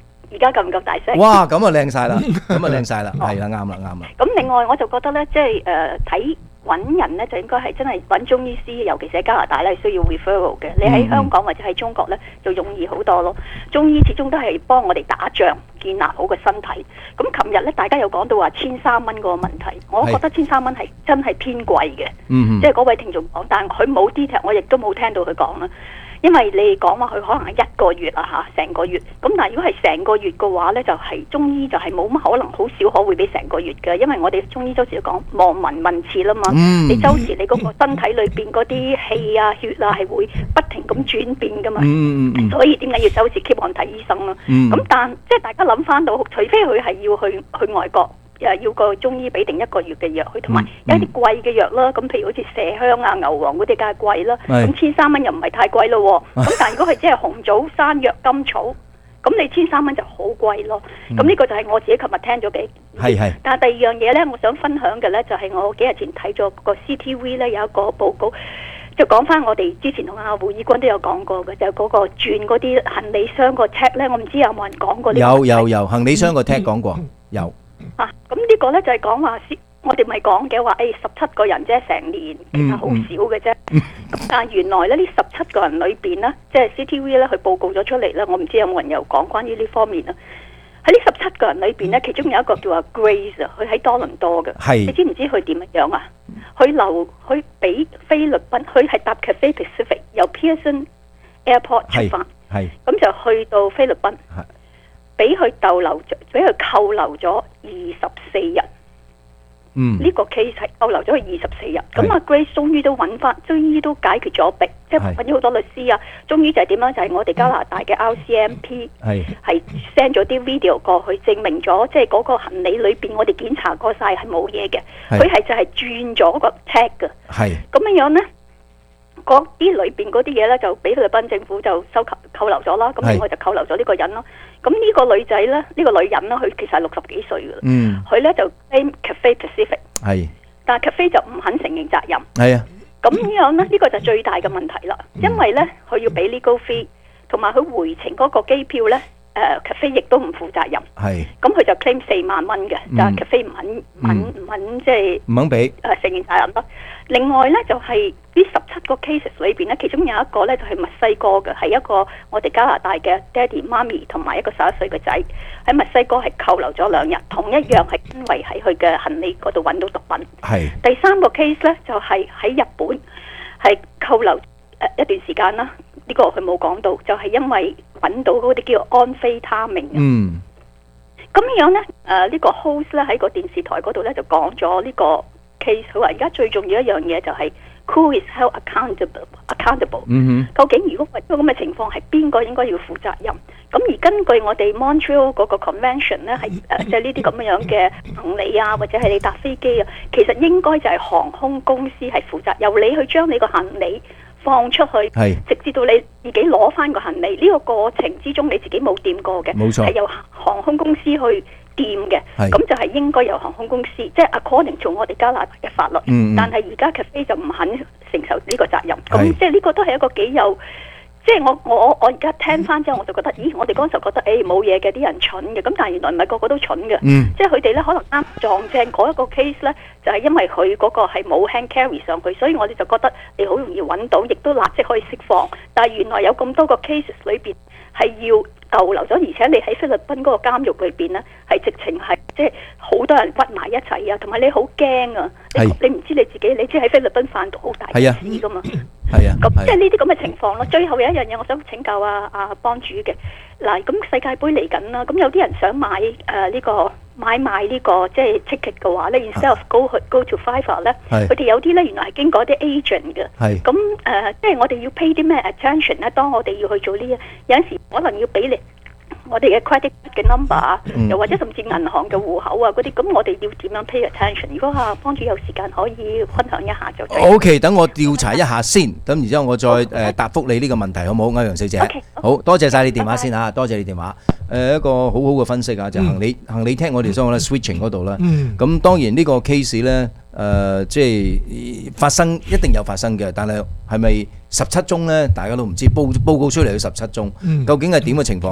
家夠唔夠大聲？ 哇，咁啊靚晒啦，咁啊靚晒啦，係啦，啱啦。 咁另外我就覺得咧，即係睇揾人咧，就應該係真係揾中醫師，尤其是喺加拿大咧，需要 referral 嘅。你喺香港或者喺中國咧，就容易好多咯。中醫始終都係幫我哋打仗，建立好個身體。咁琴日咧，大家有講到話1,300蚊個問題，我覺得1,300蚊係真係偏貴嘅。即係嗰位聽眾講，但佢冇 detail，我亦都冇聽到佢講啦。因為你講話佢可能係1個月啊嚇，成個月。咁但係如果係成個月嘅話咧，就係中醫就係冇乜可能，好少可會俾成個月嘅。因為我哋中醫周時都講望聞問切啦嘛，你周時你嗰個身體裏邊嗰啲氣啊血啊係會不停咁轉變噶嘛，所以點解要周時 keep on 睇醫生啦？咁但即係大家諗翻到，除非佢係要去外國。要個中醫俾定1個月嘅藥，佢同埋有啲貴嘅藥啦。咁譬如好似麝香啊、牛黃嗰啲，梗係貴啦。咁1,300蚊又唔係太貴咯。咁但係如果係即係紅棗、山藥、甘草，咁你1,300蚊就好貴咯。咁呢個就係我自己琴日聽咗嘅。係。但係第二樣嘢咧，我想分享嘅咧，就係我幾日前睇咗個 CTV 咧有一個報告，就講翻我哋之前同阿胡以軍都有講過嘅，就嗰個轉嗰啲行李箱個 tag 咧，我唔知有冇人講過呢個。 有行李箱個 tag 講過，有。 咁呢個咧就係講話，我哋咪講嘅話，17個人啫，成年其實好少嘅啫。咁但係原來咧呢17個人裏邊咧，即係 CTV 咧佢報告咗出嚟咧，我唔知有冇人有講關於呢方面啊。喺呢17個人裏邊咧，其中有一個叫阿 Grace 啊，佢喺多倫多嘅。你知唔知佢點樣啊？佢俾菲律賓，佢係搭 Cathay Pacific 由 Pearson Airport 出發，咁就去到菲律賓。俾佢逗留咗，俾佢扣留咗24日。呢個 case 係扣留咗佢24日。咁阿 Grace 終於都揾翻，終於都解決咗弊，即係揾咗好多律師啊。終於就係點樣？就係我哋加拿大嘅 RCMP 係 send 咗啲 video 過去，證明咗即係嗰個行李裏邊，我哋檢查過晒係冇嘢嘅。佢係就係轉咗個 tag 嘅。咁樣呢？嗰啲裏邊嗰啲嘢咧，就俾菲律賓政府就扣留咗啦。咁另外就扣留咗呢個人咯。咁呢個女仔咧，呢個女人咧，佢其實係60幾歲噶啦。佢咧就 claim Cathay Pacific，但係 Cathay 就唔肯承認責任。咁樣咧，呢個就最大嘅問題啦。因為咧，佢要俾 legal fee，同埋佢回程嗰個機票咧，Cathay 亦都唔負責任。咁佢就 claim 4萬蚊嘅，但係 Cathay 唔肯即係唔肯俾承認責任咯。另外咧就係呢17個 cases 裏邊咧，其中有一個咧就係墨西哥嘅，係一個我哋加拿大嘅爹哋媽咪同埋一個11歲嘅仔喺墨西哥係扣留咗2日，同一樣係因為喺佢嘅行李嗰度揾到毒品。第3個 case 咧就係喺日本係扣留一段時間啦，呢個佢冇講到，就係因為揾到嗰啲叫安非他命。咁樣咧呢個 host 咧喺個電視台嗰度咧就講咗呢個case，佢話而家最重要一樣嘢就係 who is held accountable。究竟如果係咁嘅情況，係邊個應該要負責任？咁而根據我哋 Montreal 嗰個 convention 咧，係即係呢啲咁樣嘅行李啊，或者係你搭飛機啊，其實應該就係航空公司係負責，由你去將你個行李放出去，直至到你自己攞翻個行李，呢個過程之中你自己冇掂過嘅，係由航空公司去掂嘅，咁就係應該由航空公司，即係 according to 我哋加拿大嘅法律。但係而家 Cathay 就唔肯承受呢個責任，咁即係呢個都係一個幾有，即係我而家聽翻之後我就覺得，咦，我哋嗰陣時覺得冇嘢嘅，啲人蠢嘅，咁但係原來唔係個個都蠢嘅，即係佢哋咧可能啱撞正嗰一個 case 咧，就係因為佢嗰個係冇 hand carry 上去，所以我哋就覺得你好容易揾到，亦都立即可以釋放。但係原來有咁多個 cases 裏邊係要逗留咗，而且你喺菲律賓嗰個監獄裏邊咧，係直情係即係好多人屈埋一齊啊，同埋你好驚啊！你唔知你自己，你知喺菲律賓犯到好大嘅事噶嘛？咁即係呢啲咁嘅情況咯。最後有一樣嘢，我想請教阿幫主嘅嗱，咁世界盃嚟緊啦，咁有啲人想買呢個買賣呢個即係 ticket 嘅話咧，instead of go to Fiverr 咧，佢哋有啲咧原來係經過啲 agent 嘅，咁即係我哋要 pay 啲咩 attention 咧？當我哋要去做呢有陣時可能要俾你我哋嘅 credit 嘅 number 啊，又或者甚至銀行嘅戶口啊嗰啲，咁我哋要點樣 pay attention？如果幫主有時間可以分享一下就。 OK， 等我調查一下先，咁然之後我再答覆你呢個問題，好唔好？歐陽小姐，好多謝晒你電話先嚇，多謝你電話。一個好好嘅分析啊，就行李聽我哋所講咧 switching 嗰度啦。咁當然呢個 case 咧，即係發生一定有發生嘅，但係咪17宗咧？大家都唔知報告出嚟有17宗，究竟係點嘅情況咧？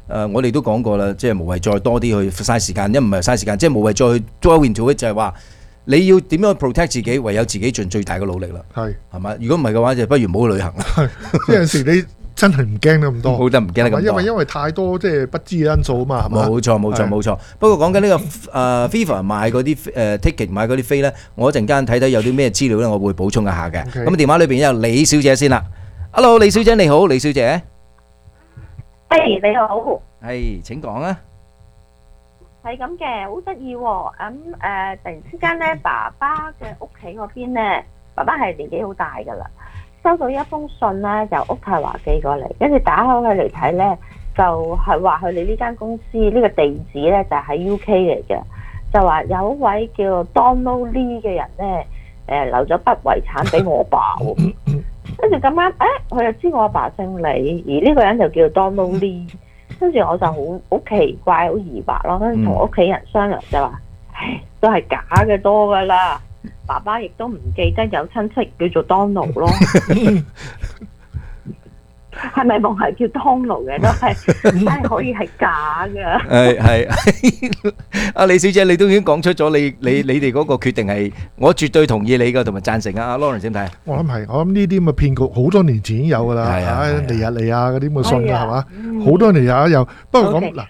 我哋都講過啦，即係無謂再多啲去嘥時間，唔係嘥時間，即係無謂再去 dwell into it，就係話你要點樣 protect 自己，唯有自己盡最大嘅努力啦。係嘛？如果唔係嘅話，就不如唔好去旅行啦。 有陣時你真係唔驚得咁多， 冇得唔驚得咁多， 因為太多即係不知嘅因素啊嘛，係嘛？ 冇錯。不過講緊呢個FIFA 買嗰啲ticket 買嗰啲飛咧，我一陣間睇睇有啲咩資料咧，我會補充一下嘅。咁電話裏邊有李小姐先啦。Hello， 李小姐你好，李小姐。 你好。 係，請講啊。 係咁嘅，好得意喎。突然之間咧，爸爸嘅屋企嗰邊咧，爸爸係年紀好大噶啦。收到一封信咧，由屋太華寄過嚟，跟住打開佢嚟睇咧，就係話佢哋呢間公司呢個地址咧就喺 UK 嚟嘅，就話有一位叫 Donald Lee 嘅人咧，留咗筆遺產俾我爸喎。跟住咁啱，佢就知我阿爸姓李，而呢個人就叫 Donald Lee。跟住我就好奇怪，好疑惑咯。跟住同屋企人商量就話，都係假嘅多噶啦。爸爸亦都唔記得有親戚叫做 Donald 咯，係咪冇係叫 Donald 嘅都係可以係假嘅。 係阿李小姐，你都已經講出咗你哋嗰個決定係，我絕對同意你噶，同埋贊成啊。阿 Lawrence 點睇？ 我諗呢啲咁嘅騙局好多年前已經有噶啦，尼日利亞嗰啲咁嘅信啊，係嘛？好多年有有。不過咁嗱，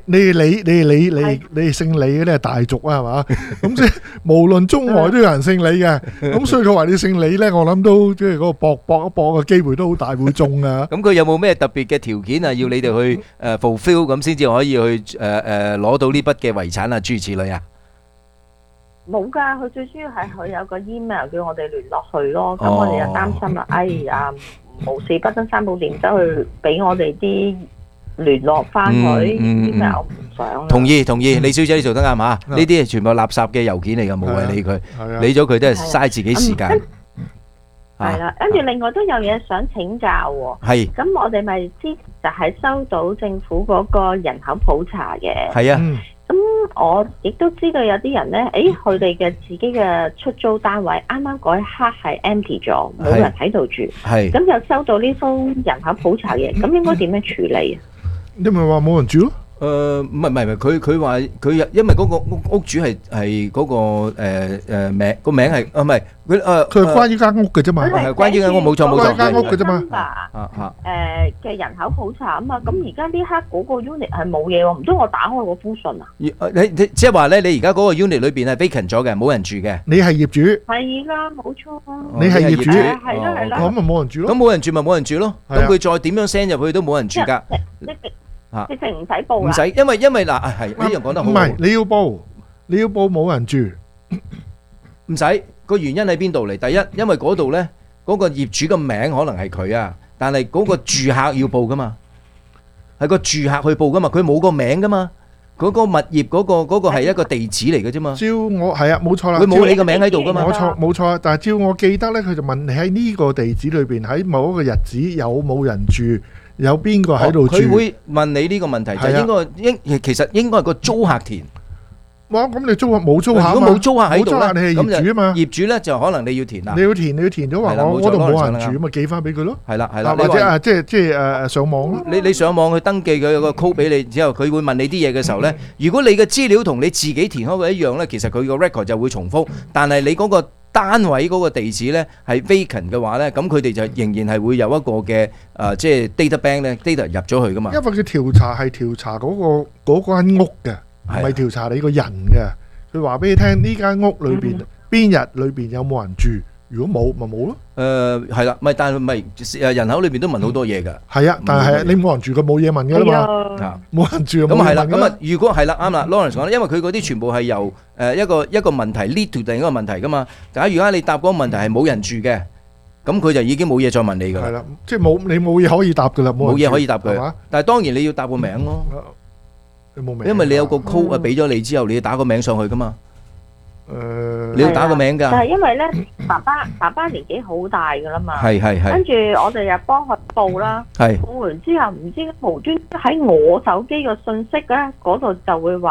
你姓李嘅咧係大族啊，係嘛？咁即係無論中外都有人姓李嘅，咁所以佢話你姓李咧，我諗都即係嗰個搏一搏嘅機會都好大會中啊。 咁佢有冇咩特別嘅條件啊？要你哋去fulfill 咁先至可以去攞到呢筆嘅遺產啊？諸如此類啊？ 冇㗎，佢最主要係佢有個 email 叫我哋聯絡佢咯。咁我哋就擔心啦，哎呀，無事不登三寶殿，走去俾我哋啲聯絡翻佢 email 唔想。 同意，李小姐你做得啱嚇，呢啲係全部垃圾嘅郵件嚟㗎，冇謂理佢，理咗佢都係嘥自己時間。 係啦，跟住另外都有嘢想請教喎。 係。 咁我哋咪知就係收到政府嗰個人口普查嘅。 係啊。 咁我亦都知道有啲人咧，佢哋嘅自己嘅出租單位啱啱嗰一刻係 empty 咗，冇人喺度住。係。咁就收到呢封人口普查嘅，咁應該點樣處理啊？ 你咪話冇人住咯？ 唔係，佢話佢因為嗰個屋主係嗰個名個名係唔係佢佢係關於間屋嘅啫嘛， 係關於間屋冇錯， 間屋嘅啫嘛。 嘅人口普查啊嘛，咁而家呢刻嗰個 unit 係冇嘢喎，唔通我打開嗰封信啊？ 你即係話咧，你而家嗰個 unit 裏邊係 vacant 咗嘅，冇人住嘅。 你係業主？係啦，冇錯啊。 你係業主？ 係啦。 咁咪冇人住咯？ 咁冇人住咪冇人住咯？咁佢再點樣 send 入去都冇人住㗎。 直情唔使報啦， 唔使，因為嗱係呢樣講得好。 唔係你要報冇人住， 唔使個原因喺邊度嚟？第一，因為嗰度咧嗰個業主嘅名可能係佢啊，但係嗰個住客要報噶嘛，係個住客去報噶嘛，佢冇個名噶嘛，嗰個物業嗰個係一個地址嚟嘅啫嘛。 照我係啊，冇錯啦， 佢冇你個名喺度噶嘛。 冇錯，但係照我記得咧，佢就問你喺呢個地址裏邊喺某一個日子有冇人住。有邊個喺度住？ 佢會問你呢個問題，就其實應該係個租客填。 哇！咁你租客冇租客， 如果冇租客喺度咧， 你係業主啊嘛。 業主咧就可能你要填啦。 你要填咗話我嗰度冇人住，咪寄翻俾佢咯。係啦，或者即係上網咯。 你上網去登記佢有個 code 俾你之後，佢會問你啲嘢嘅時候咧，如果你嘅資料同你自己填開嘅一樣咧，其實佢個 record 就會重複。但係你嗰個單位嗰個地址咧係 vacant 嘅話咧，咁佢哋就仍然係會有一個嘅即係 data bank 咧 data 入咗去噶嘛。 因為佢調查係調查嗰間屋嘅，唔係調查你個人嘅。佢話俾你聽呢間屋裏邊邊日裏邊有冇人住，如果冇咪冇咯。 係啦，咪但係咪人口裏邊都問好多嘢㗎。 係啊，但係你冇人住，佢冇嘢問㗎啦嘛。冇人住咁係啦，咁啊如果係啦啱啦 ，Lawrence 講咧，因為佢嗰啲全部係由一個問題 lead to 另一個問題㗎嘛。假如你答嗰個問題係冇人住嘅，咁佢就已經冇嘢再問你㗎啦。 係啦，即係你冇嘢可以答㗎啦， 冇嘢可以答佢。但係當然你要答個名咯。 你冇名， 因為你有個 code 啊，俾咗你之後，你要打個名上去㗎嘛。你要打個名㗎。 但係因為咧，爸爸年紀好大㗎啦嘛。 係。 跟住我哋又幫佢報啦。係。報完之後，唔知無端喺我手機嘅信息咧嗰度就會話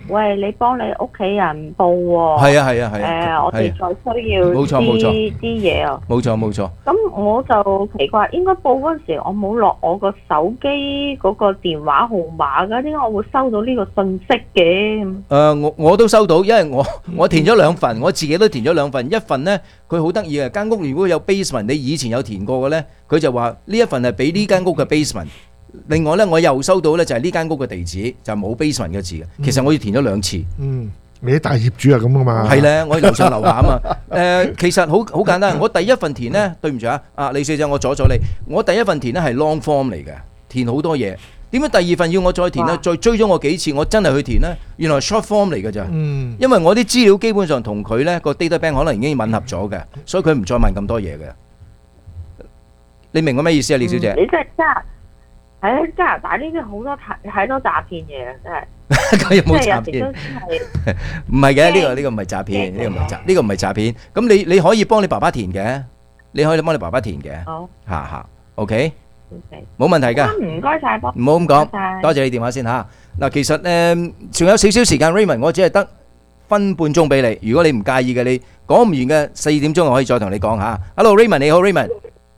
喂，你幫你屋企人報喎。 係啊， 我哋再需要冇錯啲嘢啊。 冇錯。 咁我就奇怪，應該報嗰陣時我冇落我個手機嗰個電話號碼㗎，點解我會收到呢個信息嘅？ 我都收到，因為我填咗兩份，我自己都填咗兩份。一份呢，佢好得意嘅，間屋如果有 basement， 你以前有填過嘅呢，佢就話呢一份係俾呢間屋嘅 basement。另外呢，我又收到呢，就係呢間屋嘅地址，就冇 basement 嘅字嘅。其實我要填咗2次。 你啲大業主係咁噶嘛？ 係咧，我樓上樓下啊嘛。其實好簡單。我第一份填呢，對唔住啊，李小姐，我阻咗你。我第一份填呢係 long form 嚟嘅，填好多嘢。點解第二份要我再填呢？再追咗我幾次，我真係去填呢，原來 short form 嚟嘅咋。因為我啲資料基本上同佢呢個 data bank 可能已經吻合咗嘅，所以佢唔再問咁多嘢嘅。你明我咩意思啊，李小姐？ 你真係喺加拿大呢啲好多太多詐騙嘢，真係。 佢有冇詐騙？唔係嘅，呢個唔係詐騙，呢個唔係詐騙。咁你可以幫你爸爸填嘅，你可以幫你爸爸填嘅。好，下 OK，冇問題㗎。 唔該曬， 唔好咁講，多謝你電話先嚇。嗱，其實仲有少少時間 Raymond， 我只係得分半鐘俾你。如果你唔介意嘅，你講唔完嘅4點鐘我可以再同你講嚇。Hello Raymond， 你好 Raymond。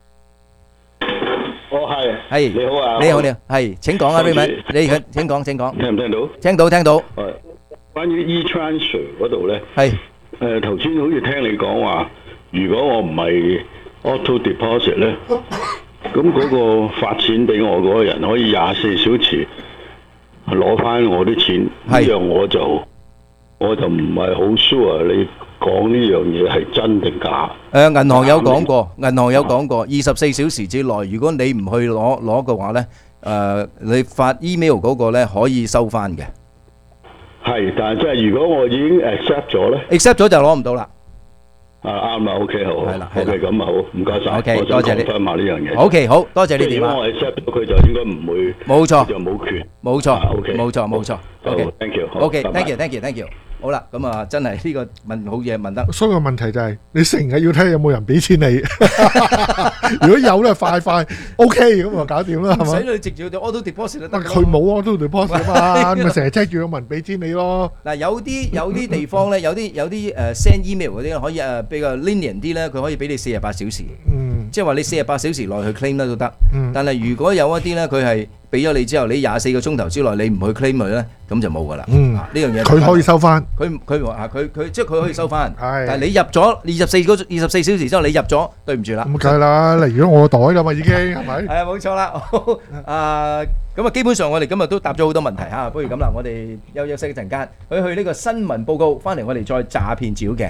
係你好啊， 你好，係請講啊 Raymond， 你請講，聽唔聽到？聽到。 關於 e-transfer 嗰度咧， 係頭先好似聽你講話，如果我唔係 auto deposit 咧，咁嗰個發錢俾我嗰個人可以24小時攞翻我啲錢，呢樣我就唔係好 sure 你講呢樣嘢係真定假？ 銀行有講過，24小時之內，如果你唔去攞嘅話咧，你發 email 嗰個咧可以收翻嘅。 係，但係即係如果我已經 accept 咗咧 ，accept 咗就攞唔到啦。 啱啦 ，OK 好，係啦，OK 咁啊好，唔該晒 ，OK 多謝你分埋呢樣嘢。 OK 好多謝你電話。 如果我 accept 咗佢就應該唔會， 冇錯， 就冇權， 冇錯 ，OK， 冇錯 ，OK，thank you，OK，thank you。好啦，咁啊，真係呢個問好嘢問得。 所以個問題就係你成日要睇有冇人俾錢你，如果有咧快 OK 咁就搞掂啦，係咪？ 唔使你直接就 auto deposit 都得。 佢冇 auto deposit 啊嘛，咪成日 check 住有冇人俾錢你咯。 嗱，有啲地方咧，有啲send email 嗰啲可以比較 lenient 啲咧，佢可以俾你48小時。即係話你48小時內去 claim 都得。但係如果有一啲咧，佢係俾咗你之後，你24個鐘頭之內你唔去 claim 佢咧，咁就冇噶啦。呢樣嘢佢可以收翻。 佢話佢即係佢可以收翻。但係你入咗24小時之後，你入咗，對唔住啦。 咁梗係啦，例如我袋啦嘛，已經係咪？ 係啊，冇錯啦。咁啊，基本上我哋今日都答咗好多問題嚇，不如咁啦，我哋休息一陣間，去呢個新聞報告，翻嚟我哋再詐騙照嘅。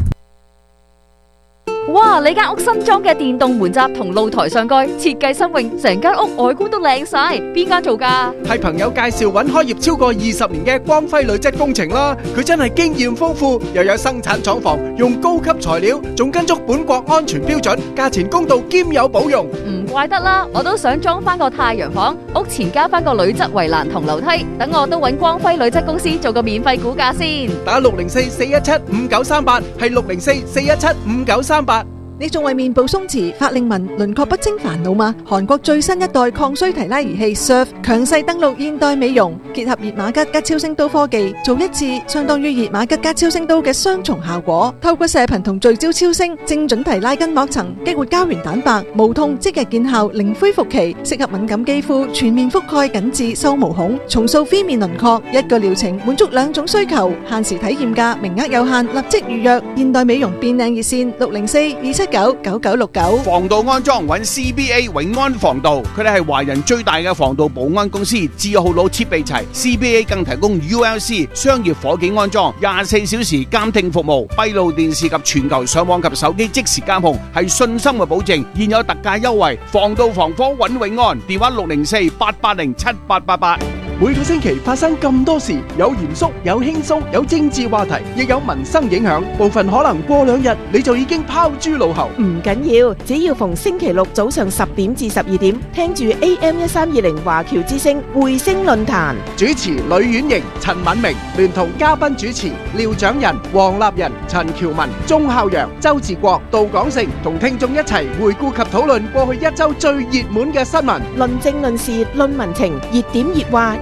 哇！你間屋新裝嘅電動門閘同露台上蓋設計新穎，成間屋外觀都靚晒。邊間做㗎？ 係朋友介紹揾開業超過20年嘅光輝鋁質工程啦。佢真係經驗豐富，又有生產廠房，用高級材料，仲跟足本國安全標準，價錢公道兼有保用。 唔怪得啦，我都想裝翻個太陽房，屋前加翻個鋁質圍欄同樓梯，等我都揾光輝鋁質公司做個免費估價先。 打604-417-5938，係604-417-5938。 你仲為面部鬆弛、法令紋、輪廓不清煩惱嗎？韓國最新一代抗衰提拉儀器 Surf 強勢登陸現代美容，結合熱瑪吉加超聲刀科技，做一次相當於熱瑪吉加超聲刀嘅雙重效果。透過射頻同聚焦超聲，精準提拉筋膜層，激活膠原蛋白，無痛即日見效，零恢復期，適合敏感肌膚，全面覆蓋緊緻收毛孔，重塑非面輪廓。一個療程滿足2種需求，限時體驗價，名額有限，立即預約。現代美容變靚熱線604-279-9969。 防盜安裝揾 CBA 永安防盜，佢哋係華人最大嘅防盜保安公司，字號佬設備齊。CBA 更提供 ULC 商業火警安裝，24小時監聽服務，閉路電視及全球上網及手機即時監控，係信心嘅保證。現有特價優惠，防盜防火揾永安，電話604-880-7888。 每個星期發生咁多事，有嚴肅，有輕鬆，有政治話題，亦有民生影響。部分可能過2日你就已經拋諸腦後。 唔緊要，只要逢星期六早上10點至12點，聽住 AM1320華僑之聲匯聲論壇。 主持呂婉瑩、陳敏明，聯同嘉賓主持廖長仁、黃立仁、陳喬文、鐘孝陽、周志國、杜廣成，同聽眾一齊回顧及討論過去1週最熱門嘅新聞， 論政論事論民情，熱點熱話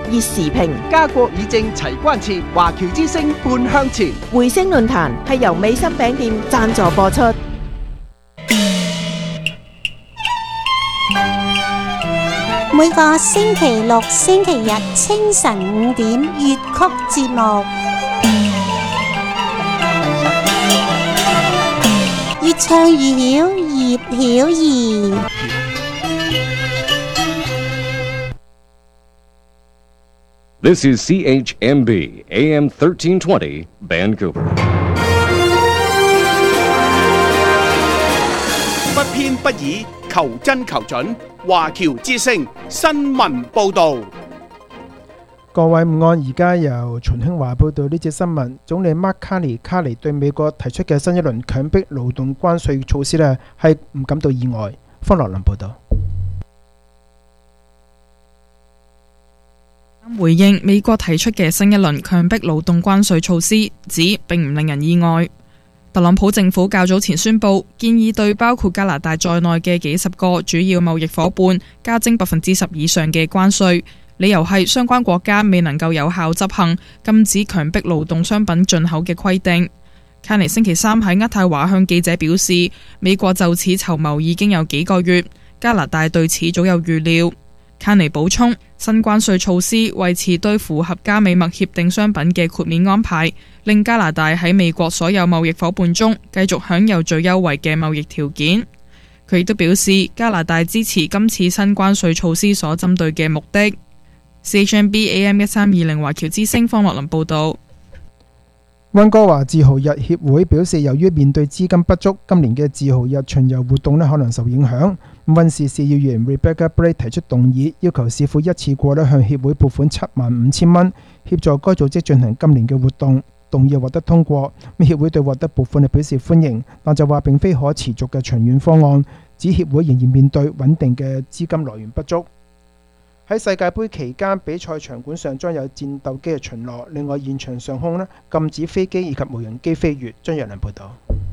熱時評。 家國議政齊關切，華僑之聲半向前。 回聲論壇係由美心餅店贊助播出。 每個星期六、星期日清晨5點粵曲節目，越唱越曉，葉曉儀。 This is CHMB AM 1320 Vancouver。 不偏不倚，求真求準。華僑之聲新聞報導。 各位午安，而家由秦興華報道呢節新聞。總理 Mark Carney 對美國提出嘅新一輪強迫勞動關稅措施呢，係唔感到意外。方樂林報道。 回應美國提出嘅新一輪強迫勞動關稅措施，指並唔令人意外。特朗普政府較早前宣布，建議對包括加拿大在內嘅幾十個主要貿易夥伴加徵10%以上嘅關稅，理由係相關國家未能夠有效執行禁止強迫勞動商品進口嘅規定。卡尼星期三喺渥太華向記者表示，美國就此籌謀已經有幾個月，加拿大對此早有預料。卡尼補充，新關稅措施維持對符合加美墨協定商品嘅豁免安排，令加拿大喺美國所有貿易夥伴中繼續享有最優惠嘅貿易條件。佢亦都表示，加拿大支持今次新關稅措施所針對嘅目的。CHMB AM 1320華僑之聲方樂林報道。 溫哥華自豪日協會表示，由於面對資金不足，今年嘅自豪日巡遊活動可能受影響。溫氏市議員 Rebecca Blake 提出動議，要求市府一次過向協會撥款75,000蚊，協助該組織進行今年嘅活動。動議獲得通過，協會對獲得撥款表示歡迎，但就話並非可持續嘅長遠方案，指協會仍然面對穩定嘅資金來源不足。喺世界盃期間，比賽場館上將有戰鬥機嘅巡邏，另外現場上空禁止飛機以及無人機飛越。張若良報導。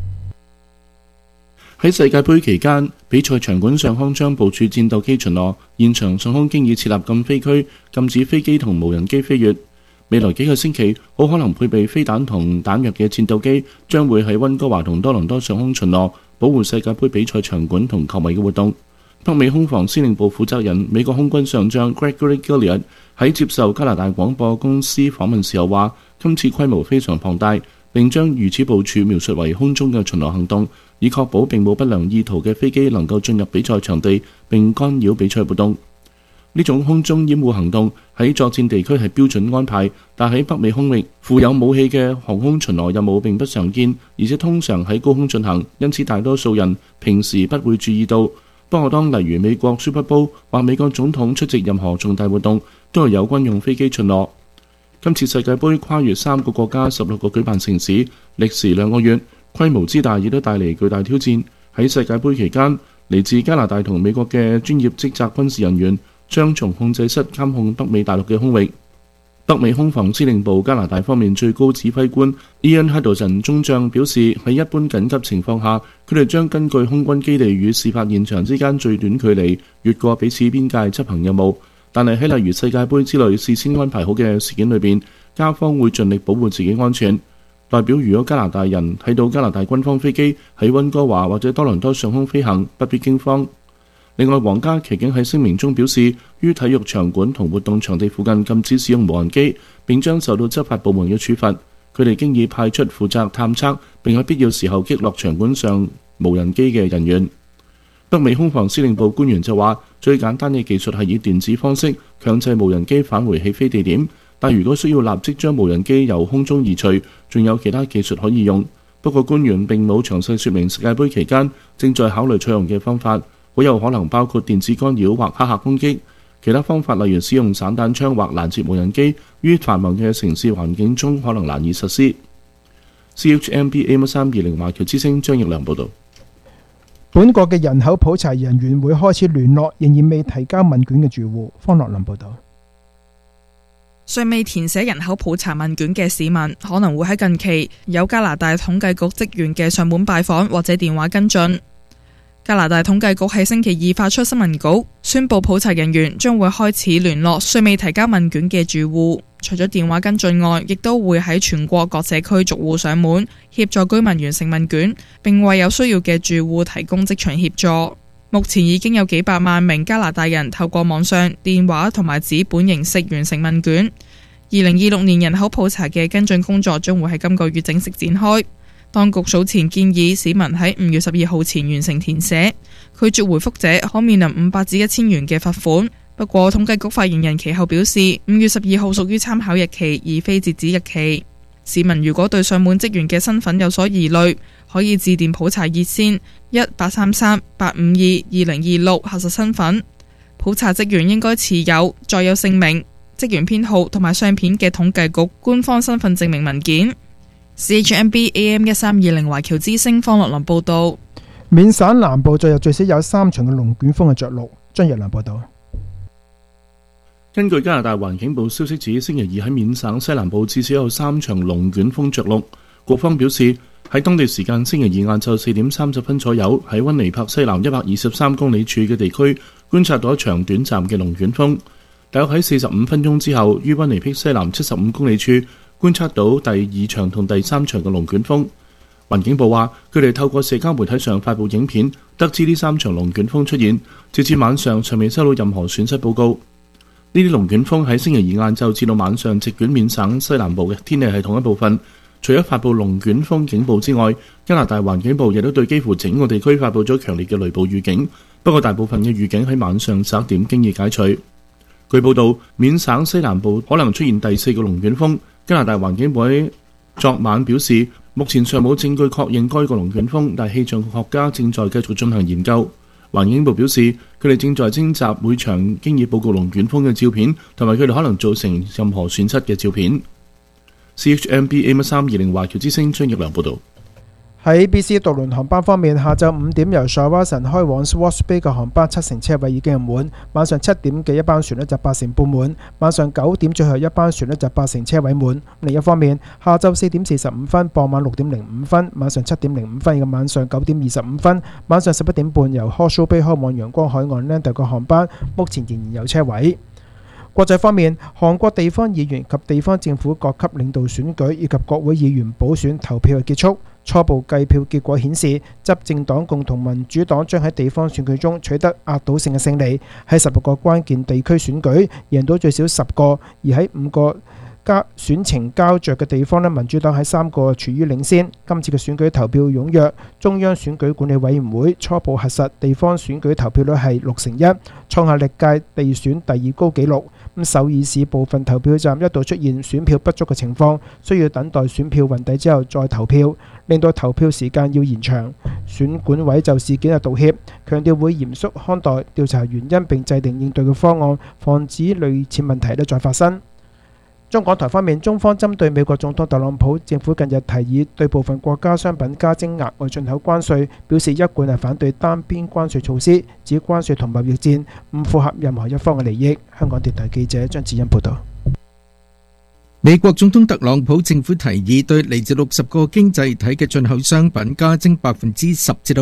喺世界盃期間，比賽場館上空將部署戰鬥機巡邏，現場上空經已設立禁飛區，禁止飛機同無人機飛越。未來幾個星期，好可能配備飛彈同彈藥嘅戰鬥機將會喺溫哥華同多倫多上空巡邏，保護世界盃比賽場館同球迷嘅活動。北美空防司令部負責人美國空軍上將 Gregory Gilliard 喺接受加拿大廣播公司訪問時候話，今次規模非常龐大，並將如此部署描述為空中嘅巡邏行動，以確保並冇不良意圖嘅飛機能夠進入比賽場地並干擾比賽活動。呢種空中掩護行動喺作戰地區係標準安排，但喺北美空域負有武器嘅航空巡邏任務並不常見，而且通常喺高空進行，因此大多數人平時不會注意到。不過當例如美國 Super Bowl 或美國總統出席任何重大活動，都係有軍用飛機巡邏。今次世界盃跨越3個國家16個舉辦城市，歷時2個月，規模之大亦都帶嚟巨大挑戰。喺世界盃期間，嚟自加拿大同美國嘅專業職責軍事人員將從控制室監控北美大陸嘅空域。北美空防司令部加拿大方面最高指揮官 Ian Haddon 中將表示，喺一般緊急情況下，佢哋將根據空軍基地與事發現場之間最短距離越過彼此邊界執行任務。但係喺例如世界盃之類事先安排好嘅事件裏邊，加方會盡力保護自己安全。代表如果加拿大人睇到加拿大軍方飛機喺溫哥華或者多倫多上空飛行，不必驚慌。另外，皇家騎警喺聲明中表示，於體育場館同活動場地附近禁止使用無人機，並將受到執法部門嘅處罰。佢哋經已派出負責探測並喺必要時候擊落場館上無人機嘅人員。北美空防司令部官員就話，最簡單嘅技術係以電子方式強制無人機返回起飛地點，但如果需要立即將無人機由空中移除，仲有其他技術可以用。不過官員並冇詳細說明世界盃期間正在考慮採用嘅方法。好有可能包括電子干擾或黑客攻擊，其他方法例如使用散彈槍或攔截無人機，於繁忙嘅城市環境中可能難以實施。CHMB AM1320華僑之聲張奕良報導。 本國嘅人口普查人員會開始聯絡仍然未提交問卷嘅住戶。方樂林報導。 尚未填寫人口普查問卷嘅市民，可能會喺近期有加拿大統計局職員嘅上門拜訪或者電話跟進。 加拿大統計局喺星期二發出新聞稿，宣布普查人員將會開始聯絡尚未提交問卷嘅住戶，除咗電話跟進外，亦都會喺全國各社區逐戶上門，協助居民完成問卷，並為有需要嘅住戶提供職場協助。目前已經有幾百萬名加拿大人透過網上、電話同埋紙本形式完成問卷。2026年人口普查嘅跟進工作將會喺今個月正式展開。當局早前建議市民喺5月12號前完成填寫，拒絕回覆者可面臨500至1000元嘅罰款。不過統計局發言人其後表示，5月12號屬於參考日期，而非截止日期。市民如果對上門職員嘅身份有所疑慮，可以致電普查熱線1833-852-2026核實身份。普查職員應該持有載有姓名、職員編號同埋相片嘅統計局官方身份證明文件。CHMB AM 1320華僑之聲方樂林報道。 緬省南部昨日最少有3場嘅龍捲風嘅着陸。張日良報道。 根據加拿大環境部消息指，星期二喺緬省西南部至少有3場龍捲風着陸。局方表示，喺當地時間星期二晏晝4點30分左右，喺溫尼柏西南123公里處嘅地區觀察到一場短暫嘅龍捲風。大約喺45分鐘之後，於溫尼柏西南75公里處觀察到第2場同第3場嘅龍捲風。環境部話，佢哋透過社交媒體上發布影片，得知呢3場龍捲風出現。截至晚上，尚未收到任何損失報告。呢啲龍捲風喺星期二晏晝至到晚上席捲緬省西南部嘅天氣系統一部分。除咗發布龍捲風警報之外，加拿大環境部亦都對幾乎整個地區發布咗強烈嘅雷暴預警。不過大部分嘅預警喺晚上11點經已解除。據報道，緬省西南部可能出現第4個龍捲風。加拿大環境部喺昨晚表示，目前尚冇證據確認該個龍捲風，但氣象學家正在繼續進行研究。環境部表示，佢哋正在徵集每場經已報告龍捲風嘅照片，同埋佢哋可能造成任何損失嘅照片。CHMB AM1320華僑之聲張奕良報導。 喺 BC 渡輪航班方面，下晝5點由 Shawson 開往 Swartz Bay 嘅航班7成車位已經滿，晚上7點嘅一班船就8成半滿，晚上9點最後一班船就8成車位滿。另一方面，下晝4點45分、傍晚6點05分、晚上7點05分嘅晚上9點25分、晚上11點半由 Hawke's Bay 開往陽光海岸 Lander 嘅航班，目前仍然有車位。國際方面，韓國地方議員及地方政府各級領導選舉以及國會議員補選投票結束，初步計票結果顯示，執政黨共同民主黨將喺地方選舉中取得壓倒性嘅勝利，喺16個關鍵地區選舉贏到最少10個，而喺5個選情膠着嘅地方民主黨喺3個處於領先。今次嘅選舉投票踴躍，中央選舉管理委員會初步核實地方選舉投票率係61%，創下歷屆地選第2高紀錄。首爾市部分投票站一度出現選票不足嘅情況，需要等待選票運抵之後再投票，令到投票時間要延長。選管委就事件道歉，強調會嚴肅看待調查原因並制定應對嘅方案，防止類似問題再發生。中港台方面，中方針對美國總統特朗普政府近日提議對部分國家商品加徵額外進口關稅，表示一貫係反對單邊關稅措施，指關稅同貿易戰唔符合任何一方嘅利益。香港電台記者張子欣報道。 美國總統特朗普政府提議對嚟自60個經濟體嘅進口商品加徵10%至到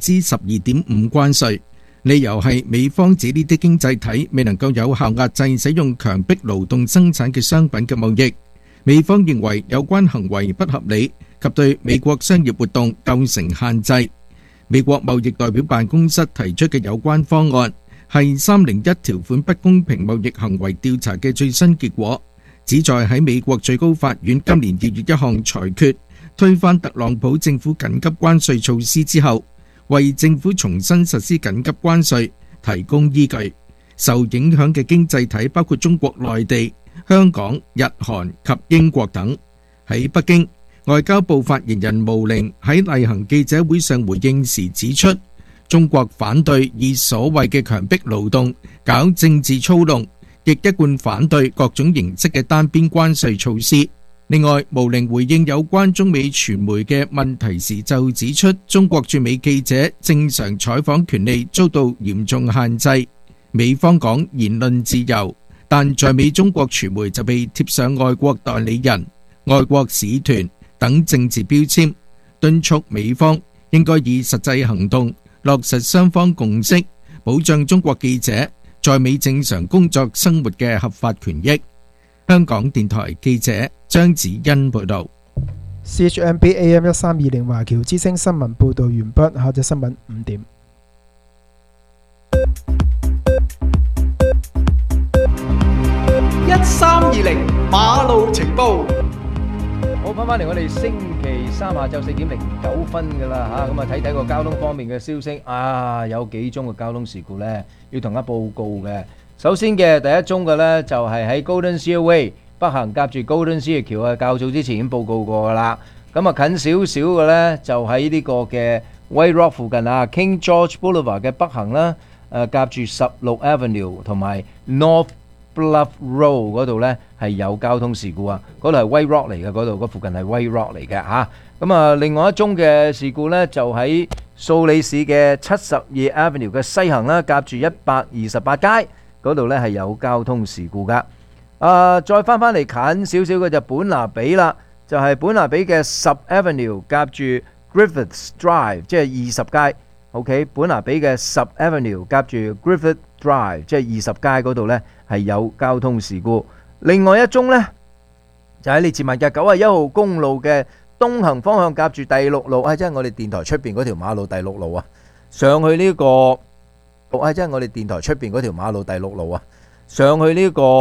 12.5%關稅。理由係美方指呢啲經濟體未能夠有效壓制使用強迫勞動生產嘅商品嘅貿易。美方認為有關行為不合理及對美國商業活動構成限制。美國貿易代表辦公室提出嘅有關方案係301條款不公平貿易行為調查嘅最新結果，旨在喺美國最高法院今年2月一項裁決推翻特朗普政府緊急關稅措施之後，為政府重新實施緊急關稅提供依據。受影響嘅經濟體包括中國內地、香港、日韓及英國等。喺北京，外交部發言人毛寧喺例行記者會上回應時指出，中國反對以所謂嘅強迫勞動搞政治操弄，亦一貫反對各種形式嘅單邊關稅措施。另外，毛寧回應有關中美傳媒嘅問題時就指出，中國駐美記者正常採訪權利遭到嚴重限制。美方講言論自由，但在美中國傳媒就被貼上外國代理人、外國使團等政治標籤，敦促美方應該以實際行動落實雙方共識，保障中國記者在美正常工作生活嘅合法權益。香港電台記者張子欣報道。 CHMB AM 1320華僑之聲新聞報導完畢，下隻新聞5點。 1320馬路情報。 好，翻嚟我哋星期三下晝4點09分㗎啦嚇，咁啊睇個交通方面嘅消息啊，有幾宗嘅交通事故呢，要同大家報告嘅。首先嘅第一宗嘅呢，就係喺 Golden Seal Way 北行夾住 Golden Seal 橋啊，較早之前已經報告過㗎啦。咁啊近少少嘅呢，就喺呢個嘅 White Rock 附近啊 King George Boulevard 嘅北行啦，夾住16 Avenue 同埋 North Bluff Road 嗰度呢係有交通事故啊，嗰度係 White Rock 嚟嘅，嗰度嗰附近係 White Rock 嚟嘅嚇。咁啊，另外一宗嘅事故呢，就喺蘇里市嘅72 Avenue 嘅西行啦，夾住128街嗰度呢係有交通事故噶。再翻嚟近少少嘅就本拿比啦，就係本拿比嘅10 Avenue 夾住 Griffiths Drive， 即係20街。OK， 本拿比嘅10 Avenue 夾住 Griffith Drive， 即係20街嗰度呢係有交通事故。另外一宗呢，就喺列治文嘅91號公路嘅東行方向夾住第6路，即係我哋電台出邊嗰條馬路第6路啊，上去呢個，即係我哋電台出邊嗰條馬路第6路啊，上去呢個。